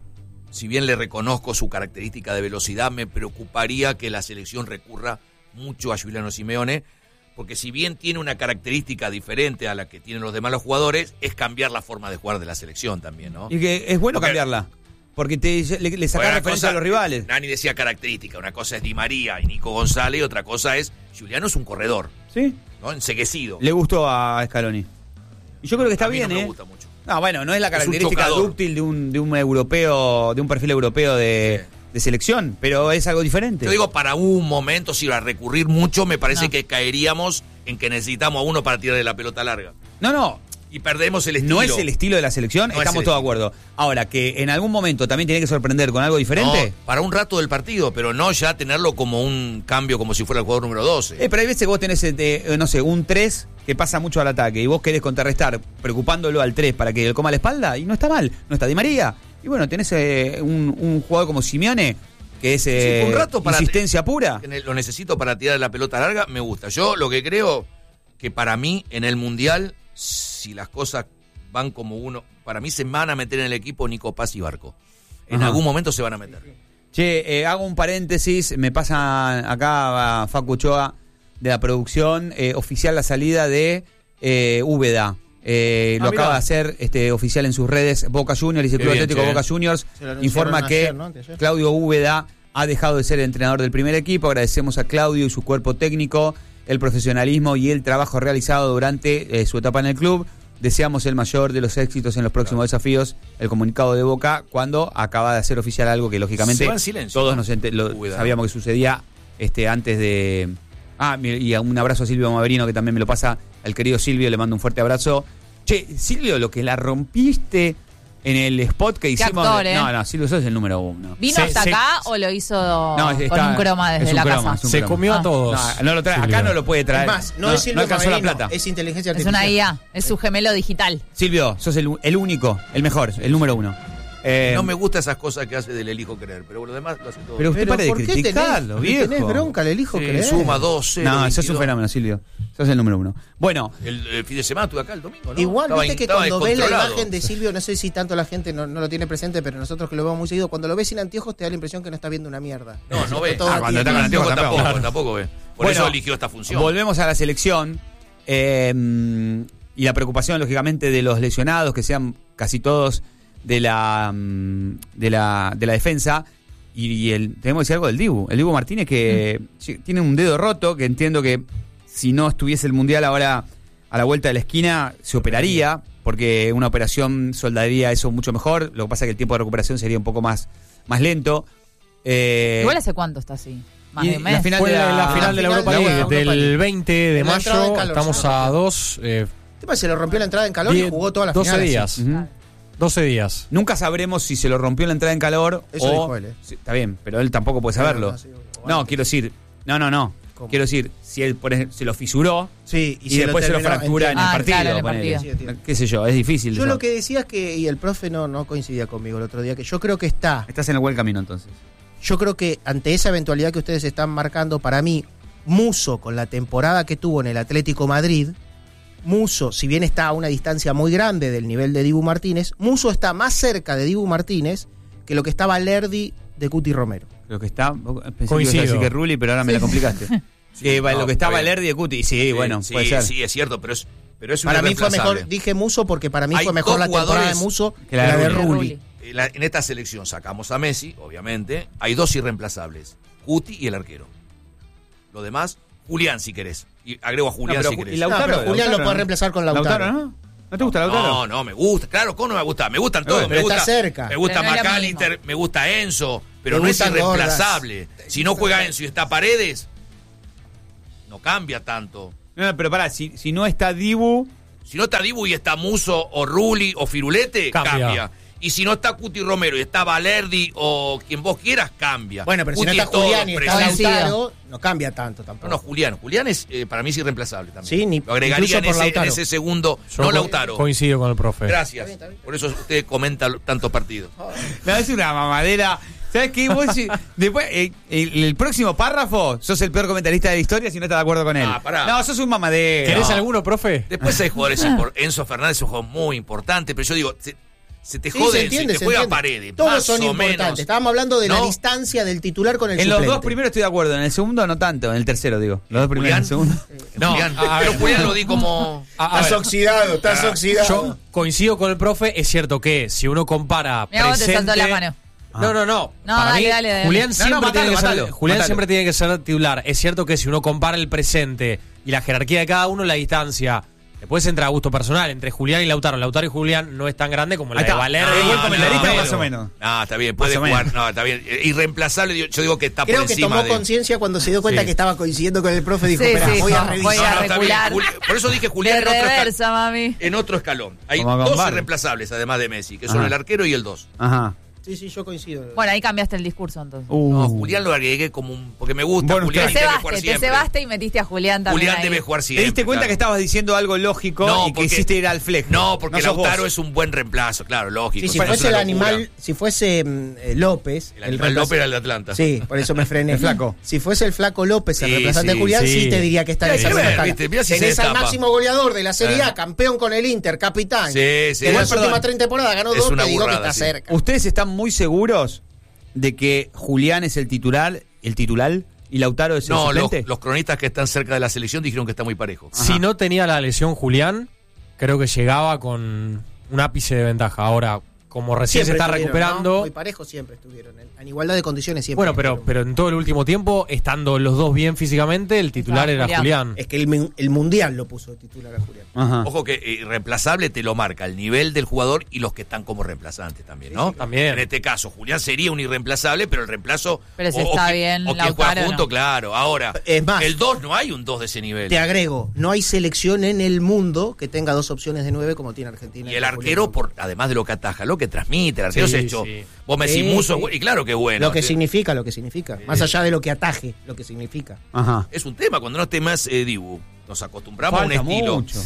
[SPEAKER 4] si bien le reconozco su característica de velocidad, me preocuparía que la selección recurra mucho a Giuliano Simeone, porque si bien tiene una característica diferente a la que tienen los demás los jugadores, es cambiar la forma de jugar de la selección también, ¿no?
[SPEAKER 3] Y que es bueno
[SPEAKER 4] Porque-
[SPEAKER 3] cambiarla. Porque te, le, le sacás
[SPEAKER 4] Bueno, una
[SPEAKER 3] referencia
[SPEAKER 4] cosa-
[SPEAKER 3] a los rivales.
[SPEAKER 4] Nani decía característica, una cosa es Di María y Nico González, y otra cosa es, Giuliano es un corredor,
[SPEAKER 3] ¿Sí?
[SPEAKER 4] ¿no? Enseguecido.
[SPEAKER 3] Le gustó a Scaloni. Y yo creo que está
[SPEAKER 4] a mí
[SPEAKER 3] bien,
[SPEAKER 4] no me
[SPEAKER 3] ¿eh?
[SPEAKER 4] gusta mucho.
[SPEAKER 3] No, bueno, no es la
[SPEAKER 4] Es un
[SPEAKER 3] característica
[SPEAKER 4] chocador.
[SPEAKER 3] dúctil de un, de un europeo, de un perfil europeo de,
[SPEAKER 4] Sí.
[SPEAKER 3] de selección, pero es algo diferente.
[SPEAKER 4] Yo digo, para un momento, si va a recurrir mucho, me parece
[SPEAKER 2] No.
[SPEAKER 4] que caeríamos en que necesitamos a uno para tirarle la pelota larga.
[SPEAKER 3] No, no,
[SPEAKER 4] Y perdemos el estilo.
[SPEAKER 3] no es el estilo de la selección,
[SPEAKER 4] No es
[SPEAKER 3] estamos
[SPEAKER 4] el
[SPEAKER 3] todos de
[SPEAKER 4] estilo.
[SPEAKER 3] acuerdo. Ahora, que en algún momento también tiene que sorprender con algo diferente.
[SPEAKER 4] No, para un rato del partido, pero no ya tenerlo como un cambio, como si fuera el jugador número doce.
[SPEAKER 3] Eh, pero hay veces que vos tenés, eh, no sé, un tres que pasa mucho al ataque y vos querés contrarrestar preocupándolo al tres para que le coma la espalda y no está mal, no está Di María. Y bueno, tenés eh, un, un jugador como Simeone que es eh,
[SPEAKER 4] Sí, un rato para
[SPEAKER 3] insistencia pura.
[SPEAKER 4] En el- Lo necesito para tirar la pelota larga, me gusta. Yo lo que creo que para mí en el Mundial, si las cosas van como uno, para mí se van a meter en el equipo Nico Paz y Barco. En
[SPEAKER 3] Ajá.
[SPEAKER 4] algún momento se van a meter.
[SPEAKER 3] Che, eh, hago un paréntesis, me pasa acá a Facu Ochoa de la producción, eh, oficial la salida de eh, Úbeda. Eh,
[SPEAKER 7] Ah,
[SPEAKER 3] lo
[SPEAKER 7] mirá.
[SPEAKER 3] acaba de hacer este, oficial en sus redes Boca Juniors, dice el
[SPEAKER 4] Qué
[SPEAKER 3] Club
[SPEAKER 4] bien,
[SPEAKER 3] Atlético
[SPEAKER 4] che.
[SPEAKER 3] Boca Juniors,
[SPEAKER 5] Se lo anunciaron
[SPEAKER 3] informa que
[SPEAKER 5] ayer, ¿no? Anteayer.
[SPEAKER 3] Claudio Úbeda ha dejado de ser entrenador del primer equipo. Agradecemos a Claudio y su cuerpo técnico, el profesionalismo y el trabajo realizado durante eh, su etapa en el club. Deseamos el mayor de los éxitos en los próximos desafíos. El comunicado de Boca cuando acaba de hacer oficial algo que lógicamente
[SPEAKER 4] Se va en silencio,
[SPEAKER 3] todos
[SPEAKER 4] ¿no?
[SPEAKER 3] nos ente- lo-
[SPEAKER 4] Úbeda.
[SPEAKER 3] sabíamos que sucedía este antes de... Ah, mi- y un abrazo a Silvio Maverino que también me lo pasa. Al querido Silvio le mando un fuerte abrazo. Che, Silvio, lo que la rompiste en el spot que hicimos...
[SPEAKER 2] actor, ¿eh?
[SPEAKER 3] No, no, Silvio, sos el número uno.
[SPEAKER 2] ¿Vino
[SPEAKER 7] Se-
[SPEAKER 2] hasta
[SPEAKER 7] se-
[SPEAKER 2] acá o lo hizo
[SPEAKER 3] No,
[SPEAKER 2] con
[SPEAKER 3] está-
[SPEAKER 2] un croma desde
[SPEAKER 3] es un
[SPEAKER 2] la
[SPEAKER 3] croma,
[SPEAKER 2] casa?
[SPEAKER 3] es un
[SPEAKER 7] Se
[SPEAKER 3] croma.
[SPEAKER 7] comió
[SPEAKER 2] Ah.
[SPEAKER 7] a todos.
[SPEAKER 3] No, no lo trae, acá
[SPEAKER 7] Silvio.
[SPEAKER 3] no lo puede traer.
[SPEAKER 5] Es más, no, es Silvio
[SPEAKER 3] alcanzó la
[SPEAKER 5] Maverino,
[SPEAKER 3] plata.
[SPEAKER 5] es inteligencia
[SPEAKER 2] Es
[SPEAKER 5] artificial.
[SPEAKER 2] una I A, es su gemelo digital.
[SPEAKER 3] Silvio, sos el, el único, el mejor, el número uno. Eh,
[SPEAKER 4] No me gustan esas cosas que hace del elijo querer, pero lo demás lo hace todo.
[SPEAKER 3] Pero usted
[SPEAKER 5] Pero
[SPEAKER 3] pare de
[SPEAKER 5] ¿por qué
[SPEAKER 3] criticarlo,
[SPEAKER 5] tenés,
[SPEAKER 3] viejo.
[SPEAKER 5] tenés bronca, le elijo
[SPEAKER 4] Sí,
[SPEAKER 5] creer?
[SPEAKER 4] suma dos, cero,
[SPEAKER 3] No, sos un
[SPEAKER 4] veintidós.
[SPEAKER 3] fenómeno, Silvio. Sos el número uno. Bueno,
[SPEAKER 4] El, el fin de semana estuve acá el domingo, ¿no?
[SPEAKER 5] Igual,
[SPEAKER 4] Estaba
[SPEAKER 5] viste
[SPEAKER 4] in-
[SPEAKER 5] que
[SPEAKER 4] estaba
[SPEAKER 5] cuando ves la
[SPEAKER 4] descontrolado.
[SPEAKER 5] imagen de Silvio, no sé si tanto la gente no, no lo tiene presente, pero nosotros que lo vemos muy seguido, cuando lo ves sin anteojos te da la impresión que no está viendo una mierda.
[SPEAKER 4] No, no ve.
[SPEAKER 5] Todo
[SPEAKER 3] Ah, cuando
[SPEAKER 5] tiene-
[SPEAKER 3] está con anteojos
[SPEAKER 4] tampoco,
[SPEAKER 3] tampoco.
[SPEAKER 4] tampoco, ve. Por
[SPEAKER 3] Bueno,
[SPEAKER 4] eso eligió esta función.
[SPEAKER 3] volvemos a la selección. eh, y la preocupación, lógicamente, de los lesionados, que sean casi todos de la mm, de la, de la defensa. Y, y el, tenemos que decir algo del Dibu. El Dibu Martínez que sí, tiene un dedo roto, que entiendo que si no estuviese el Mundial ahora a la vuelta de la esquina, se operaría, porque una operación soldaría eso mucho mejor. Lo que pasa es que el tiempo de recuperación sería un poco más, más lento. Eh,
[SPEAKER 2] Igual hace cuánto está así. Más
[SPEAKER 3] y
[SPEAKER 2] de un
[SPEAKER 3] la
[SPEAKER 2] mes.
[SPEAKER 3] final
[SPEAKER 7] Fue
[SPEAKER 3] de la,
[SPEAKER 7] la, final de la
[SPEAKER 5] final
[SPEAKER 7] Europa
[SPEAKER 5] de la
[SPEAKER 7] League
[SPEAKER 5] Europa
[SPEAKER 7] del
[SPEAKER 5] League.
[SPEAKER 7] veinte de
[SPEAKER 5] En la entrada en
[SPEAKER 7] mayo.
[SPEAKER 5] calor,
[SPEAKER 7] Estamos
[SPEAKER 5] ya.
[SPEAKER 7] a dos, eh,
[SPEAKER 5] ¿Qué pasa? Se le rompió la entrada en calor y
[SPEAKER 7] diez,
[SPEAKER 5] jugó toda la
[SPEAKER 7] doce
[SPEAKER 5] final así.
[SPEAKER 7] días.
[SPEAKER 3] Ujú.
[SPEAKER 7] doce días.
[SPEAKER 3] Nunca sabremos si se lo rompió en la entrada en calor
[SPEAKER 5] Eso
[SPEAKER 3] o...
[SPEAKER 5] dijo él, ¿eh?
[SPEAKER 3] Sí, está bien, pero él tampoco puede saberlo.
[SPEAKER 5] No, sí,
[SPEAKER 3] No,
[SPEAKER 5] bueno.
[SPEAKER 3] quiero decir... No, no, no.
[SPEAKER 5] ¿Cómo?
[SPEAKER 3] Quiero decir, si él por ejemplo, se lo fisuró
[SPEAKER 5] Sí,
[SPEAKER 3] y,
[SPEAKER 5] se
[SPEAKER 3] después se lo
[SPEAKER 5] terminó,
[SPEAKER 3] fractura en el
[SPEAKER 2] Ah,
[SPEAKER 3] partido.
[SPEAKER 2] claro, en el
[SPEAKER 3] ponele.
[SPEAKER 2] partido.
[SPEAKER 5] Sí, entiendo.
[SPEAKER 3] Qué sé yo, es difícil.
[SPEAKER 5] Yo
[SPEAKER 3] eso.
[SPEAKER 5] lo que decía es que, y el profe no, no coincidía conmigo el otro día, que yo creo que está,
[SPEAKER 3] Estás en el buen camino entonces.
[SPEAKER 5] yo creo que ante esa eventualidad que ustedes están marcando, para mí, Musso, con la temporada que tuvo en el Atlético Madrid, Musso, si bien está a una distancia muy grande del nivel de Dibu Martínez, Musso está más cerca de Dibu Martínez que lo que estaba Lerdi de Cuti Romero.
[SPEAKER 3] Creo que está... Pensé que ibas a
[SPEAKER 7] Coincido.
[SPEAKER 3] decir que Rulli, pero ahora me la complicaste. Que va-
[SPEAKER 4] no,
[SPEAKER 3] lo que estaba
[SPEAKER 4] está bien.
[SPEAKER 3] Lerdi de Cuti. Sí,
[SPEAKER 4] Sí,
[SPEAKER 3] bueno,
[SPEAKER 4] sí,
[SPEAKER 3] puede ser.
[SPEAKER 4] sí, es cierto, pero es, pero es un
[SPEAKER 5] Para mí fue
[SPEAKER 4] irreemplazable.
[SPEAKER 5] mejor, dije Musso porque para mí
[SPEAKER 4] Hay
[SPEAKER 5] fue mejor
[SPEAKER 4] dos
[SPEAKER 5] la temporada de
[SPEAKER 4] jugadores
[SPEAKER 5] Musso
[SPEAKER 3] que
[SPEAKER 5] que
[SPEAKER 3] la
[SPEAKER 5] la
[SPEAKER 3] de
[SPEAKER 5] de
[SPEAKER 3] Rulli.
[SPEAKER 5] Rulli.
[SPEAKER 4] En la- en esta selección sacamos a Messi, obviamente. Hay dos irreemplazables, Cuti y el arquero. Lo demás, Julián, si querés. Y agrego a Julián,
[SPEAKER 3] pero
[SPEAKER 4] si
[SPEAKER 3] Ju-
[SPEAKER 4] querés.
[SPEAKER 3] y Lautaro,
[SPEAKER 5] No, pero Julián
[SPEAKER 3] Lautaro,
[SPEAKER 5] lo puede
[SPEAKER 3] ¿no?
[SPEAKER 5] reemplazar con Lautaro.
[SPEAKER 3] ¿no? ¿No te gusta Lautaro?
[SPEAKER 4] No, no, me gusta. Claro, ¿cómo no me gusta? Me gustan todos.
[SPEAKER 5] Pero
[SPEAKER 4] me
[SPEAKER 5] está
[SPEAKER 4] gusta,
[SPEAKER 5] cerca.
[SPEAKER 4] Me gusta
[SPEAKER 2] Pero no es lo
[SPEAKER 4] McAllister,
[SPEAKER 2] mismo.
[SPEAKER 4] me gusta Enzo, pero
[SPEAKER 5] Me
[SPEAKER 4] no es
[SPEAKER 5] gustan
[SPEAKER 4] irreemplazable. Si no juega Enzo y está Paredes, no cambia tanto.
[SPEAKER 3] No, no, pero pará, si, si no está Dibu...
[SPEAKER 4] Si no está Dibu y está Muso o Rulli o Firulete,
[SPEAKER 7] Cambia.
[SPEAKER 4] cambia. Y si no está Cuti Romero y está Valerdi o quien vos quieras, cambia.
[SPEAKER 5] Bueno, pero si no
[SPEAKER 4] Cuti
[SPEAKER 5] está
[SPEAKER 4] es todo,
[SPEAKER 5] Julián y está
[SPEAKER 4] preciso.
[SPEAKER 5] Lautaro, no cambia tanto tampoco.
[SPEAKER 4] No, no, Julián. Julián es eh, para mí es irreemplazable también.
[SPEAKER 5] Sí, ni-
[SPEAKER 4] Lo agregaría
[SPEAKER 5] incluso
[SPEAKER 4] en
[SPEAKER 5] por
[SPEAKER 4] ese, en
[SPEAKER 5] Lautaro.
[SPEAKER 4] ese segundo.
[SPEAKER 7] Yo
[SPEAKER 4] no
[SPEAKER 7] co-
[SPEAKER 4] Lautaro.
[SPEAKER 7] Coincido con el profe.
[SPEAKER 4] Gracias. Por eso usted comenta tantos partidos.
[SPEAKER 3] No, es una mamadera. ¿Sabes qué? Vos decís- después, eh, el, el próximo párrafo, sos el peor comentarista de la historia si no estás de acuerdo con él.
[SPEAKER 4] Ah, pará.
[SPEAKER 3] No, sos un mamadera.
[SPEAKER 7] ¿Querés
[SPEAKER 3] No.
[SPEAKER 7] alguno, profe?
[SPEAKER 4] Después hay jugadores importantes. Enzo Fernández es un jugador muy importante, pero yo digo, se- se te
[SPEAKER 5] Sí,
[SPEAKER 4] jode,
[SPEAKER 5] se entiende,
[SPEAKER 4] se te
[SPEAKER 5] se
[SPEAKER 4] juega
[SPEAKER 5] entiende.
[SPEAKER 4] a paredes.
[SPEAKER 5] Todos
[SPEAKER 4] más
[SPEAKER 5] son
[SPEAKER 4] o
[SPEAKER 5] importantes.
[SPEAKER 4] menos.
[SPEAKER 5] Estábamos hablando de la
[SPEAKER 4] ¿No?
[SPEAKER 5] distancia del titular con el
[SPEAKER 3] En
[SPEAKER 5] suplente.
[SPEAKER 3] los dos primeros estoy de acuerdo, en el segundo no tanto, en el tercero digo. Los dos primeros, en el segundo.
[SPEAKER 7] No,
[SPEAKER 4] Julián,
[SPEAKER 7] a ver.
[SPEAKER 4] pero Julián lo di como...
[SPEAKER 7] A- a
[SPEAKER 5] Estás
[SPEAKER 7] ver,
[SPEAKER 5] oxidado, estás oxidado.
[SPEAKER 7] yo coincido con el profe, es cierto que si uno compara
[SPEAKER 2] Mirá, vos te
[SPEAKER 7] presente...
[SPEAKER 2] saltó la mano.
[SPEAKER 7] No, no, no.
[SPEAKER 2] No,
[SPEAKER 7] Para
[SPEAKER 2] dale,
[SPEAKER 7] mí,
[SPEAKER 2] dale, dale.
[SPEAKER 7] Julián
[SPEAKER 3] No,
[SPEAKER 7] siempre
[SPEAKER 3] no, matalo,
[SPEAKER 7] tiene que ser,
[SPEAKER 3] matalo,
[SPEAKER 7] Julián
[SPEAKER 3] matalo.
[SPEAKER 7] siempre tiene que ser titular. Es cierto que si uno compara el presente y la jerarquía de cada uno, la distancia después entra a gusto personal. Entre Julián y Lautaro. Lautaro y Julián no es tan grande como la
[SPEAKER 3] Ahí
[SPEAKER 7] de
[SPEAKER 3] está.
[SPEAKER 7] Valerde.
[SPEAKER 3] Ah,
[SPEAKER 7] y
[SPEAKER 3] buen comentarista,
[SPEAKER 7] Romero.
[SPEAKER 3] más o menos.
[SPEAKER 4] No, está bien, puede
[SPEAKER 3] Más o
[SPEAKER 4] jugar.
[SPEAKER 3] menos.
[SPEAKER 4] No, está bien. Eh, Irreemplazable, yo yo digo que está
[SPEAKER 5] Creo
[SPEAKER 4] por
[SPEAKER 5] que
[SPEAKER 4] encima
[SPEAKER 5] tomó
[SPEAKER 4] de...
[SPEAKER 5] conciencia cuando se dio cuenta
[SPEAKER 7] Sí.
[SPEAKER 5] que estaba coincidiendo con el profe y dijo,
[SPEAKER 2] Sí,
[SPEAKER 5] espera,
[SPEAKER 2] sí,
[SPEAKER 5] voy a
[SPEAKER 2] no,
[SPEAKER 5] revisar.
[SPEAKER 2] voy a
[SPEAKER 4] No, no, está bien.
[SPEAKER 2] regular.
[SPEAKER 4] Juli- Por eso dije Julián
[SPEAKER 2] De
[SPEAKER 4] en otro, esca-
[SPEAKER 2] reversa, mami.
[SPEAKER 4] en otro escalón. Hay
[SPEAKER 3] Como con
[SPEAKER 4] dos
[SPEAKER 3] Bar.
[SPEAKER 4] irreemplazables, además de Messi, que son
[SPEAKER 3] Ajá.
[SPEAKER 4] el arquero y el dos.
[SPEAKER 3] Ajá.
[SPEAKER 5] Sí, sí, yo coincido.
[SPEAKER 2] Bueno, ahí cambiaste el discurso entonces.
[SPEAKER 3] Uh.
[SPEAKER 4] No, Julián lo agregué como un... Porque me gusta
[SPEAKER 3] Bueno,
[SPEAKER 4] Julián
[SPEAKER 2] Te
[SPEAKER 4] y debe jugar
[SPEAKER 2] cebaste, te
[SPEAKER 4] siempre.
[SPEAKER 2] cebaste y metiste a Julián también.
[SPEAKER 4] Julián
[SPEAKER 2] ahí.
[SPEAKER 4] debe jugar
[SPEAKER 3] ¿Te
[SPEAKER 4] siempre.
[SPEAKER 3] diste cuenta
[SPEAKER 4] claro.
[SPEAKER 3] que estabas diciendo algo lógico
[SPEAKER 4] No,
[SPEAKER 3] y que
[SPEAKER 4] porque-
[SPEAKER 3] hiciste ir al fleje?
[SPEAKER 4] No, porque
[SPEAKER 3] sos
[SPEAKER 4] Lautaro
[SPEAKER 3] vos.
[SPEAKER 4] es un buen reemplazo, claro, lógico.
[SPEAKER 5] Sí, si
[SPEAKER 4] no es
[SPEAKER 5] fuese el
[SPEAKER 4] una locura.
[SPEAKER 5] animal, si fuese mm, eh, López.
[SPEAKER 4] El animal
[SPEAKER 5] reemplazo-
[SPEAKER 4] López era el de Atlanta.
[SPEAKER 5] Sí, por eso me frené.
[SPEAKER 3] El flaco.
[SPEAKER 5] Si fuese el flaco López, el
[SPEAKER 4] Sí,
[SPEAKER 5] reemplazante
[SPEAKER 4] sí,
[SPEAKER 5] de Julián, sí.
[SPEAKER 7] sí.
[SPEAKER 5] te diría que está en
[SPEAKER 4] Hay
[SPEAKER 5] esa
[SPEAKER 4] que ver,
[SPEAKER 5] escala.
[SPEAKER 4] viste, mirá si se
[SPEAKER 5] Tenés al
[SPEAKER 4] destapa.
[SPEAKER 5] máximo goleador de la Serie A,
[SPEAKER 4] Ah.
[SPEAKER 5] campeón con el Inter, capitán.
[SPEAKER 4] Sí, sí.
[SPEAKER 5] Que en
[SPEAKER 4] Igual,
[SPEAKER 5] las últimas
[SPEAKER 3] perdón.
[SPEAKER 5] tres temporadas ganó
[SPEAKER 4] Es
[SPEAKER 5] dos,
[SPEAKER 4] una
[SPEAKER 5] te digo que
[SPEAKER 4] burrada,
[SPEAKER 5] está
[SPEAKER 4] sí.
[SPEAKER 5] cerca.
[SPEAKER 3] ¿Ustedes están muy seguros de que Julián es el titular, el titular y Lautaro es el
[SPEAKER 4] No, los,
[SPEAKER 3] suplente?
[SPEAKER 4] los cronistas que están cerca de la selección dijeron que está muy parejo.
[SPEAKER 7] Si no tenía la lesión Julián, creo que llegaba con un ápice de ventaja. Ahora, como recién se
[SPEAKER 5] Siempre
[SPEAKER 7] está
[SPEAKER 5] estuvieron,
[SPEAKER 7] recuperando...
[SPEAKER 5] ¿no? Muy parejos siempre estuvieron. En, en igualdad de condiciones siempre.
[SPEAKER 7] Bueno, pero,
[SPEAKER 5] estuvieron.
[SPEAKER 7] pero en todo el último tiempo, estando los dos bien físicamente, el titular
[SPEAKER 2] Estaba
[SPEAKER 7] era
[SPEAKER 2] Julián.
[SPEAKER 7] Julián.
[SPEAKER 5] Es que el, mun- el Mundial lo puso de titular a Julián.
[SPEAKER 3] Ajá.
[SPEAKER 4] Ojo que eh, reemplazable te lo marca el nivel del jugador y los que están como reemplazantes también, ¿no?
[SPEAKER 7] Sí, también.
[SPEAKER 4] En este caso, Julián sería un irreemplazable, pero el reemplazo...
[SPEAKER 2] Pero si está
[SPEAKER 4] que-
[SPEAKER 2] bien
[SPEAKER 4] o quien juega
[SPEAKER 2] Lautaro,
[SPEAKER 4] junto,
[SPEAKER 2] no.
[SPEAKER 4] claro. Ahora,
[SPEAKER 5] Es más-
[SPEAKER 4] el dos no hay un dos de ese nivel.
[SPEAKER 5] Te agrego, no hay selección en el mundo que tenga dos opciones de nueve como tiene Argentina.
[SPEAKER 4] Y el
[SPEAKER 5] con
[SPEAKER 4] arquero,
[SPEAKER 5] Julián.
[SPEAKER 4] por además de lo que ataja, lo que transmite, el arquero
[SPEAKER 7] Sí,
[SPEAKER 4] se ha hecho...
[SPEAKER 7] sí.
[SPEAKER 4] Vos me decís
[SPEAKER 5] Sí,
[SPEAKER 4] Muso,
[SPEAKER 5] sí.
[SPEAKER 4] y claro que bueno.
[SPEAKER 5] Lo que
[SPEAKER 4] Sí.
[SPEAKER 5] significa, lo que significa. Más allá de lo que ataje, lo que significa.
[SPEAKER 3] Ajá.
[SPEAKER 4] Es un tema, cuando no esté más eh, Dibu, nos acostumbramos
[SPEAKER 3] Falta
[SPEAKER 4] a un estilo.
[SPEAKER 3] mucho.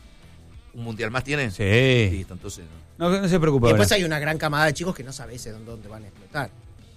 [SPEAKER 4] ¿Un mundial más tiene?
[SPEAKER 3] Sí.
[SPEAKER 4] Listo, entonces... no.
[SPEAKER 3] No, no se preocupe.
[SPEAKER 5] Y después
[SPEAKER 3] ahora.
[SPEAKER 5] hay una gran camada de chicos que no sabes dónde, dónde van a explotar.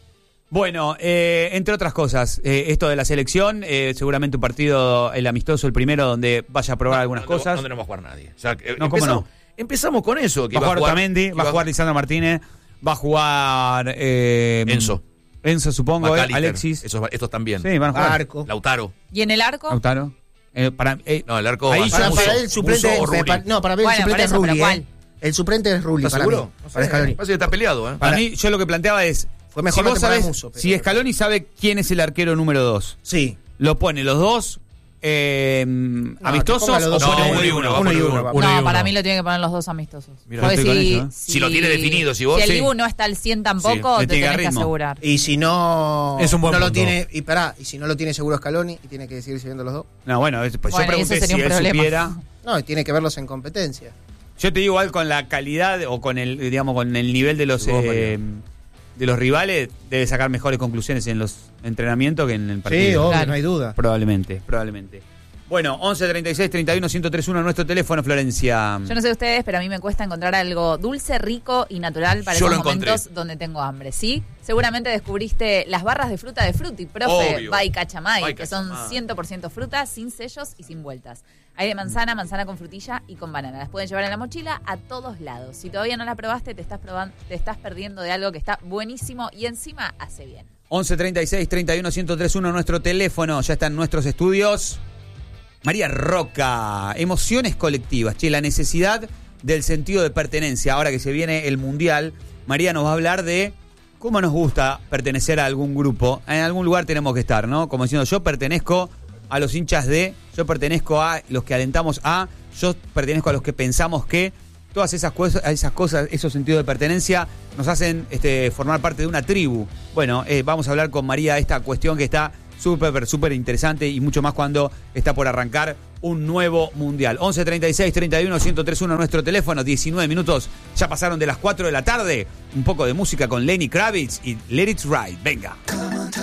[SPEAKER 3] Bueno, eh, entre otras cosas, eh, esto de la selección, eh, seguramente un partido, el amistoso, el primero, donde vaya a probar
[SPEAKER 4] No,
[SPEAKER 3] algunas
[SPEAKER 4] no, no,
[SPEAKER 3] cosas.
[SPEAKER 4] No, no va a jugar nadie. O sea, eh,
[SPEAKER 3] No, ¿cómo
[SPEAKER 4] empezamos,
[SPEAKER 3] no?
[SPEAKER 4] empezamos con eso. Que
[SPEAKER 3] Va a
[SPEAKER 4] iba
[SPEAKER 3] jugar Otamendi,
[SPEAKER 4] que
[SPEAKER 3] va a
[SPEAKER 4] iba
[SPEAKER 3] jugar Lisandro Martínez, va a jugar eh,
[SPEAKER 4] Enzo.
[SPEAKER 3] Enzo, supongo, eh,
[SPEAKER 4] McAllister,
[SPEAKER 3] Alexis.
[SPEAKER 4] Esos, estos también.
[SPEAKER 3] Sí, van a jugar.
[SPEAKER 5] Arco.
[SPEAKER 4] Lautaro.
[SPEAKER 2] ¿Y en el arco?
[SPEAKER 3] Lautaro. Eh, para, eh,
[SPEAKER 4] No, el arco
[SPEAKER 3] Ahí
[SPEAKER 4] va a
[SPEAKER 5] Para,
[SPEAKER 4] ser
[SPEAKER 5] para
[SPEAKER 4] Musso,
[SPEAKER 5] él el suplente
[SPEAKER 4] Musso o
[SPEAKER 5] es-
[SPEAKER 4] Rulli.
[SPEAKER 5] para- no, para mí
[SPEAKER 2] Bueno,
[SPEAKER 5] el suplente
[SPEAKER 2] por
[SPEAKER 5] es
[SPEAKER 2] eso,
[SPEAKER 5] Rulli,
[SPEAKER 2] pero
[SPEAKER 5] ¿eh?
[SPEAKER 2] ¿cuál?
[SPEAKER 5] El suplente es Rulli
[SPEAKER 4] ¿Estás
[SPEAKER 5] para
[SPEAKER 4] seguro?
[SPEAKER 5] mí.
[SPEAKER 4] No sé,
[SPEAKER 5] Para Scaloni.
[SPEAKER 4] Parece que está peleado, ¿eh?
[SPEAKER 3] para
[SPEAKER 5] para-
[SPEAKER 3] mí, yo lo que planteaba es,
[SPEAKER 5] Fue mejor
[SPEAKER 3] si
[SPEAKER 5] la
[SPEAKER 3] vos
[SPEAKER 5] temporada de
[SPEAKER 3] sabés,
[SPEAKER 5] Musso, pero-
[SPEAKER 3] si Scaloni sabe quién es el arquero número dos,
[SPEAKER 5] Sí.
[SPEAKER 3] lo pone los dos eh, amistosos
[SPEAKER 5] que ponga los
[SPEAKER 3] o
[SPEAKER 5] dos.
[SPEAKER 3] pone
[SPEAKER 4] No,
[SPEAKER 3] uno y
[SPEAKER 4] uno,
[SPEAKER 3] uno.
[SPEAKER 5] uno y uno,
[SPEAKER 7] Uno y
[SPEAKER 2] No,
[SPEAKER 7] uno.
[SPEAKER 2] para mí lo tiene que poner los dos amistosos.
[SPEAKER 3] Mira,
[SPEAKER 2] Porque
[SPEAKER 3] estoy con
[SPEAKER 2] si,
[SPEAKER 3] eso, ¿eh?
[SPEAKER 4] Si lo tiene definido, si vos-
[SPEAKER 2] Si el
[SPEAKER 4] sí.
[SPEAKER 2] Dibu no está al cien tampoco,
[SPEAKER 3] Sí, le
[SPEAKER 2] te
[SPEAKER 3] tiene
[SPEAKER 2] tenés que
[SPEAKER 3] ritmo.
[SPEAKER 2] asegurar.
[SPEAKER 5] Y si no,
[SPEAKER 7] Es un buen
[SPEAKER 5] no lo
[SPEAKER 7] punto.
[SPEAKER 5] tiene, y pará, y si no lo tiene seguro Scaloni y tiene que seguir siguiendo los dos.
[SPEAKER 3] No, bueno, es- pues
[SPEAKER 2] Bueno,
[SPEAKER 3] yo
[SPEAKER 2] y eso
[SPEAKER 3] pregunté
[SPEAKER 2] sería
[SPEAKER 3] si
[SPEAKER 2] un
[SPEAKER 3] él
[SPEAKER 2] problema.
[SPEAKER 3] supiera.
[SPEAKER 5] No, y tiene que verlos en competencia.
[SPEAKER 3] Yo te digo igual con la calidad o con el, digamos, con el nivel de los
[SPEAKER 4] Sí, vos,
[SPEAKER 3] eh, de los rivales, debe sacar mejores conclusiones en los entrenamientos que en el partido.
[SPEAKER 5] Sí, obvio,
[SPEAKER 2] Claro.
[SPEAKER 5] no hay duda.
[SPEAKER 3] Probablemente, probablemente. Bueno, once treinta y seis treinta y uno ciento treinta y uno nuestro teléfono, Florencia.
[SPEAKER 2] Yo no sé ustedes, pero a mí me cuesta encontrar algo dulce, rico y natural para
[SPEAKER 4] Yo
[SPEAKER 2] esos
[SPEAKER 4] lo encontré.
[SPEAKER 2] momentos donde tengo hambre, ¿sí? Seguramente descubriste las barras de fruta de Frutti, profe,
[SPEAKER 4] Obvio.
[SPEAKER 2] by Cachamay,
[SPEAKER 4] By
[SPEAKER 2] que son
[SPEAKER 4] Cachamay.
[SPEAKER 2] cien por ciento fruta, sin sellos y sin vueltas. Hay de manzana, manzana con frutilla y con banana. Las pueden llevar en la mochila a todos lados. Si todavía no la probaste, te estás, probando, te estás perdiendo de algo que está buenísimo y encima hace bien.
[SPEAKER 3] once treinta y seis treinta y uno ciento treinta y uno nuestro teléfono, ya está en nuestros estudios. María Roca, emociones colectivas, che, la necesidad del sentido de pertenencia. Ahora que se viene el Mundial, María nos va a hablar de cómo nos gusta pertenecer a algún grupo. En algún lugar tenemos que estar, ¿no? Como diciendo, yo pertenezco a los hinchas de, yo pertenezco a los que alentamos a, yo pertenezco a los que pensamos que. Todas esas cosas, esas cosas, esos sentidos de pertenencia nos hacen este, formar parte de una tribu. Bueno, eh, vamos a hablar con María de esta cuestión que está súper, súper interesante y mucho más cuando está por arrancar un nuevo mundial. once treinta y seis treinta y uno ciento treinta y uno nuestro teléfono, diecinueve minutos, ya pasaron de las cuatro de la tarde. Un poco de música con Lenny Kravitz y Let It Ride. Venga.